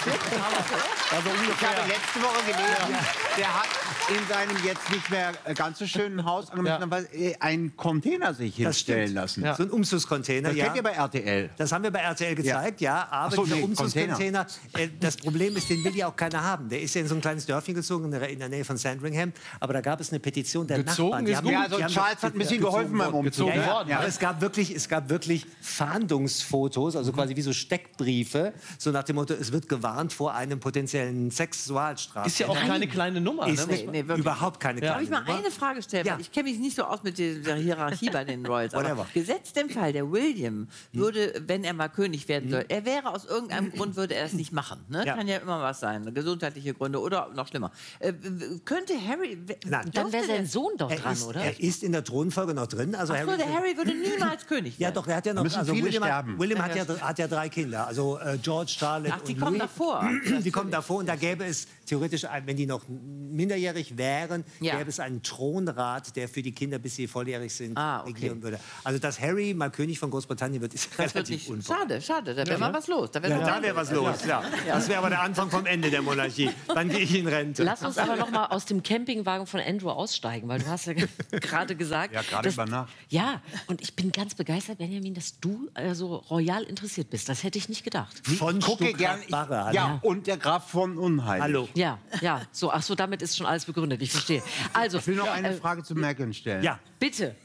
Also ich habe letzte Woche gelesen, der hat in seinem jetzt nicht mehr ganz so schönen Haus ja. einen Container sich Das hinstellen stimmt. lassen. So ein Umzugscontainer, Das ja. kennt ihr bei R T L. Das haben wir bei R T L gezeigt, ja. ja aber Ach so, dieser nee, Umzugscontainer, äh, das Problem ist, den will ja auch keiner haben. Der ist ja in so ein kleines Dörfchen gezogen, in der, in der Nähe von Sandringham. Aber da gab es eine Petition der Gezogen Nachbarn. Die ist haben, gut. die Ja, also haben Charles doch- hat ein bisschen ja, geholfen beim Umzug. Ja, ja. Worden, ja. Aber es gab wirklich, es gab wirklich Fahndungsfotos, also quasi wie so Steckbriefe, so nach dem Motto, es wird gewarnt vor einem potenziellen Sexualstraftäter. Ist ja auch keine kleine Nummer. Ist ne? nee, nee, überhaupt keine Darf kleine ich mal Nummer. eine Frage stellen? Weil ich kenne mich nicht so aus mit der Hierarchie bei den Royals. Aber Whatever. gesetzt im Fall, der William würde, wenn er mal König werden soll, er wäre aus irgendeinem Grund, würde er es nicht machen. Ne? Ja. Kann ja immer was sein. Gesundheitliche Gründe oder noch schlimmer. Äh, w- könnte Harry... w- Nein. Dann wäre dürfte sein der- Sohn doch Er dran, ist, oder? er ist in der Thronfolge noch drin. Also Ach so, der Harry würde niemals König Ja, werden. doch, er hat ja noch. müssen Also viele William, hat, sterben. William Ja, hat, ja, das- hat ja drei Kinder. Also äh, George, Charlotte Ach, die und kommen Louis. davor. Die kommen davor und da gäbe es theoretisch, ein- wenn die noch minderjährig wären, Ja. gäbe es einen Thronrat, der für die Kinder, bis sie volljährig sind, Ah, okay. regieren würde. Also, dass Harry mal König von Großbritannien wird, ist Das wird relativ nicht... unwahrscheinlich. Schade, schade. Da wäre mal was los. Da wäre Ja, noch- da wäre was los, ja. Das wäre aber der Anfang vom Ende der Monarchie. Dann gehe ich in Rente. Lass uns aber noch mal aus dem Campingwagen von Andrew aussteigen, weil du hast ja gerade gesagt... Ja, gerade dass- über Nacht. Ja, und ich bin ganz begeistert, Benjamin, dass du äh, so royal interessiert bist. Das hätte ich nicht gedacht. Von Gucke Stuttgart gern. Ich, Barre, hallo. ja, und der Graf von Unheil. Hallo. Ja, ja, so, ach so, damit ist schon alles begründet, ich verstehe. Also, Ich will noch eine äh, Frage zu Meghan stellen. Ja. bitte.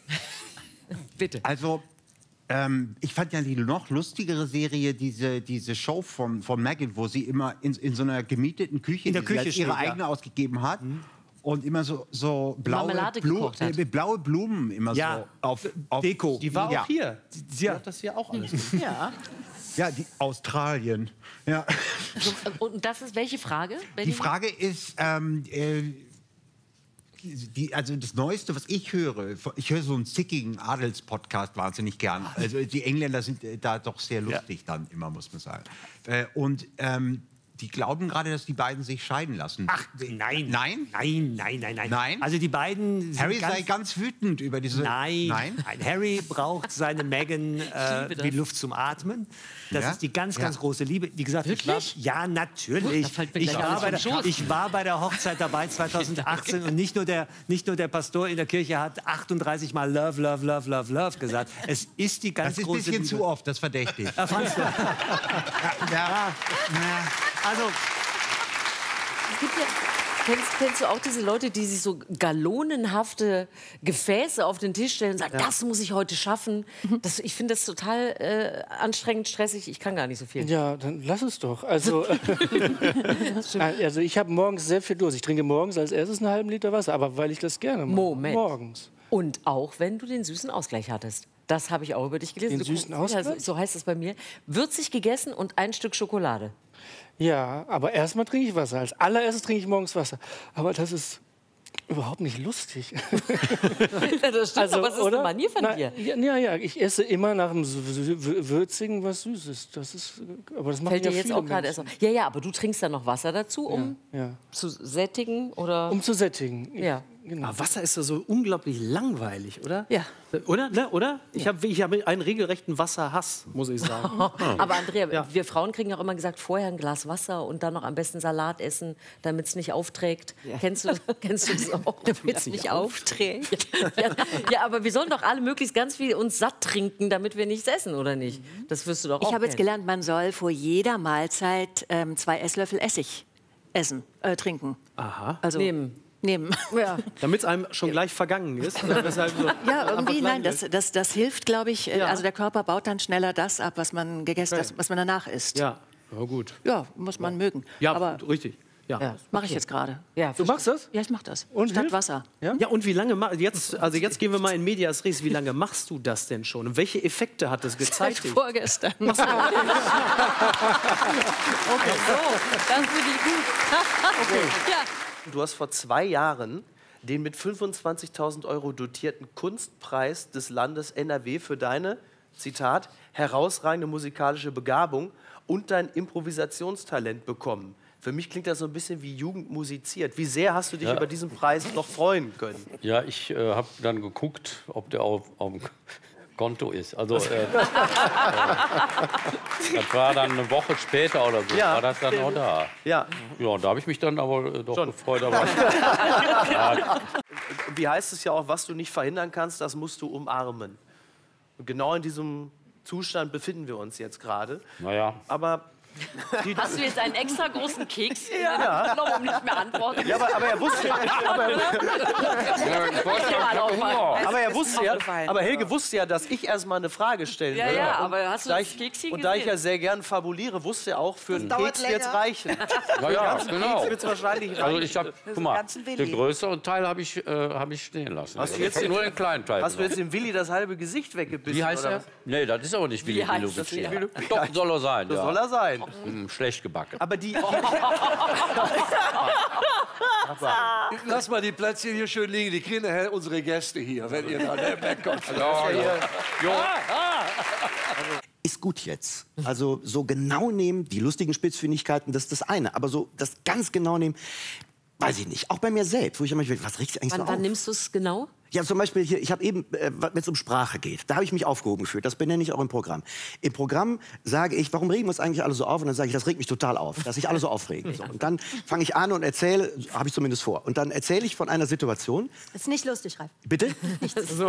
Bitte. Also, ähm, ich fand ja die noch lustigere Serie, diese, diese Show von, von Meghan, wo sie immer in, in so einer gemieteten Küche, In der die sie Küche als ihre steht, ja. eigene ausgegeben hat. Und immer so, so blaue, Marmelade Blu gekocht hat. äh, blaue Blumen immer Ja, so auf, auf Deko. Die war ja. auch hier. Sie Ja. hat das hier auch alles. Ja. Ja, die Australien. Ja. So, und das ist welche Frage? Die Benjamin? Frage ist, ähm, äh, die, also das Neueste, was ich höre, ich höre so einen zickigen Adels-Podcast wahnsinnig gern. Also die Engländer sind äh, da doch sehr lustig dann immer, muss man sagen. Äh, und ähm, die glauben gerade, dass die beiden sich scheiden lassen. Ach, nein. Nein? Nein, nein, nein, nein. Nein? Also die beiden sind Harry ganz, sei ganz wütend über diese... Nein, Nein? nein. Harry braucht seine Meghan äh, wie Luft zum Atmen. Das Ja? ist die ganz, Ja. ganz große Liebe. Wie gesagt, ich war, Wirklich? ja, natürlich. Da fällt mir Ich gleich war, alles bei der, vom Schoß. ich war bei der Hochzeit dabei zweitausendachtzehn und nicht nur, der, nicht nur der Pastor in der Kirche hat achtunddreißig Mal Love, Love, Love, Love, Love gesagt. Es ist die ganz Das ist ein große bisschen Liebe. zu oft, das verdächtig. Ah, fandst du? Ja. Also, Es gibt ja, kennst, kennst du auch diese Leute, die sich so gallonenhafte Gefäße auf den Tisch stellen und sagen, das muss ich heute schaffen? Das, ich finde das total äh, anstrengend, stressig. Ich kann gar nicht so viel. Ja, dann lass es doch. Also, also ich habe morgens sehr viel Durst. Ich trinke morgens als erstes einen halben Liter Wasser, aber weil ich das gerne mache. Moment. Morgens. Und auch wenn du den süßen Ausgleich hattest. Das habe ich auch über dich gelesen. Den Du- süßen Ja, Ausgleich? so, so heißt es bei mir. Würzig gegessen und ein Stück Schokolade. Ja, aber erstmal trinke ich Wasser. Als allererstes trinke ich morgens Wasser. Aber das ist überhaupt nicht lustig. Das stimmt, aber es ist eine Manier von Na, dir. Ja, ja, ja, ich esse immer nach dem Sü- Sü- Würzigen was Süßes. Das ist, aber das machen Fällt ja dir jetzt viele auch gerade erst Menschen. auf. Ja, ja, aber du trinkst dann noch Wasser dazu, um Ja. zu sättigen oder? Um zu sättigen. Ja. Aber Wasser ist doch so unglaublich langweilig, oder? Ja. Oder? Ne? Oder? Ich habe ich hab einen regelrechten Wasserhass, muss ich sagen. Aber Andrea, wir Frauen kriegen auch immer gesagt, vorher ein Glas Wasser und dann noch am besten Salat essen, damit es nicht aufträgt. Kennst du, kennst du das auch? Damit es nicht aufträgt. Ja, ja, aber wir sollen doch alle möglichst ganz viel uns satt trinken, damit wir nichts essen, oder nicht? Das wirst du doch auch Ich habe jetzt kennen. gelernt, man soll vor jeder Mahlzeit ähm, zwei Esslöffel Essig essen, äh, trinken. Aha. Also nehmen. Nehmen. Ja. Damit es einem schon gleich vergangen ist. Oder weshalb so Ja, einfach irgendwie, klein nein, das, wird. das, das hilft, glaube ich. äh, Ja. Also der Körper baut dann schneller das ab, was man gegessen, Okay. das, was man danach isst. Ja, oh, gut. Ja, muss man mögen. Ja, Aber richtig. Ja. ja, mache ich jetzt gerade. Ja, Du machst das? Ja, ich mache das. Und Statt hilft? Wasser. Ja? ja, und wie lange ma- jetzt, also jetzt gehen wir mal in Medias Res. Wie lange machst du das denn schon? Und welche Effekte hat das Seit gezeigt? vorgestern. Ach so. Okay, so, das finde ich gut. Okay. Ja. Du hast vor zwei Jahren den mit fünfundzwanzigtausend Euro dotierten Kunstpreis des Landes N R W für deine, Zitat, herausragende musikalische Begabung und dein Improvisationstalent bekommen. Für mich klingt das so ein bisschen wie Jugend musiziert. Wie sehr hast du dich Ja. über diesen Preis noch freuen können? Ja, ich äh, habe dann geguckt, ob der auf, auf dem Konto ist. Also, äh, äh, das war dann eine Woche später oder so, Ja. war das dann auch da. Ja. Ja, und da habe ich mich dann aber äh, doch gefreut. Aber, ja, Wie heißt es ja auch, was du nicht verhindern kannst, das musst du umarmen. Und genau in diesem Zustand befinden wir uns jetzt gerade. naja. Aber die, Hast du jetzt einen extra großen Keks in Ja. den Hand genommen, um nicht mehr antworten? Ja, aber, aber er wusste, aber, aber, aber er wusste ja, aber Helge wusste ja, dass ich erstmal eine Frage stellen Ja, würde. ja, Und aber hast du da das ich, Keksi Und da ich gesehen? ja sehr gern fabuliere, wusste er auch, für einen dauert Keks wird es länger. reichen. Na ja, Für den genau. Keks wird's wahrscheinlich reichen. Also ich habe, guck mal, ganzen Willi. den größeren Teil habe ich, äh, hab ich stehen lassen. Hast du Ich jetzt hab den- nur den kleinen Teil. Hast du jetzt genommen. dem Willi das halbe Gesicht weggebissen? Wie heißt oder er? was? Nee, das ist aber nicht Willi heißt das Bilovic. nicht? Ja. Doch, soll er sein. Das ja. soll er sein. Hm, schlecht gebacken. Aber die. Lass mal die Plätzchen hier schön liegen. Die kriegen nachher unsere Gäste hier, wenn ihr dann wegkommt. Ja, ja. Ist gut jetzt. Also so genau nehmen, die lustigen Spitzfindigkeiten, das ist das eine. Aber so das ganz genau nehmen, weiß ich nicht. Auch bei mir selbst, wo ich immer will, was riecht eigentlich Wann, so wann auf? nimmst du es genau? Ja, zum Beispiel hier, ich habe eben, äh, wenn es um Sprache geht, da habe ich mich aufgehoben gefühlt. Das benenne ich auch im Programm. Im Programm sage ich, warum regen wir uns eigentlich alle so auf? Und dann sage ich, das regt mich total auf, dass sich alle so aufregen. So. Und dann fange ich an und erzähle, habe ich zumindest vor. Und dann erzähle ich von einer Situation. Ist nicht lustig, Ralf. Bitte? Nichts.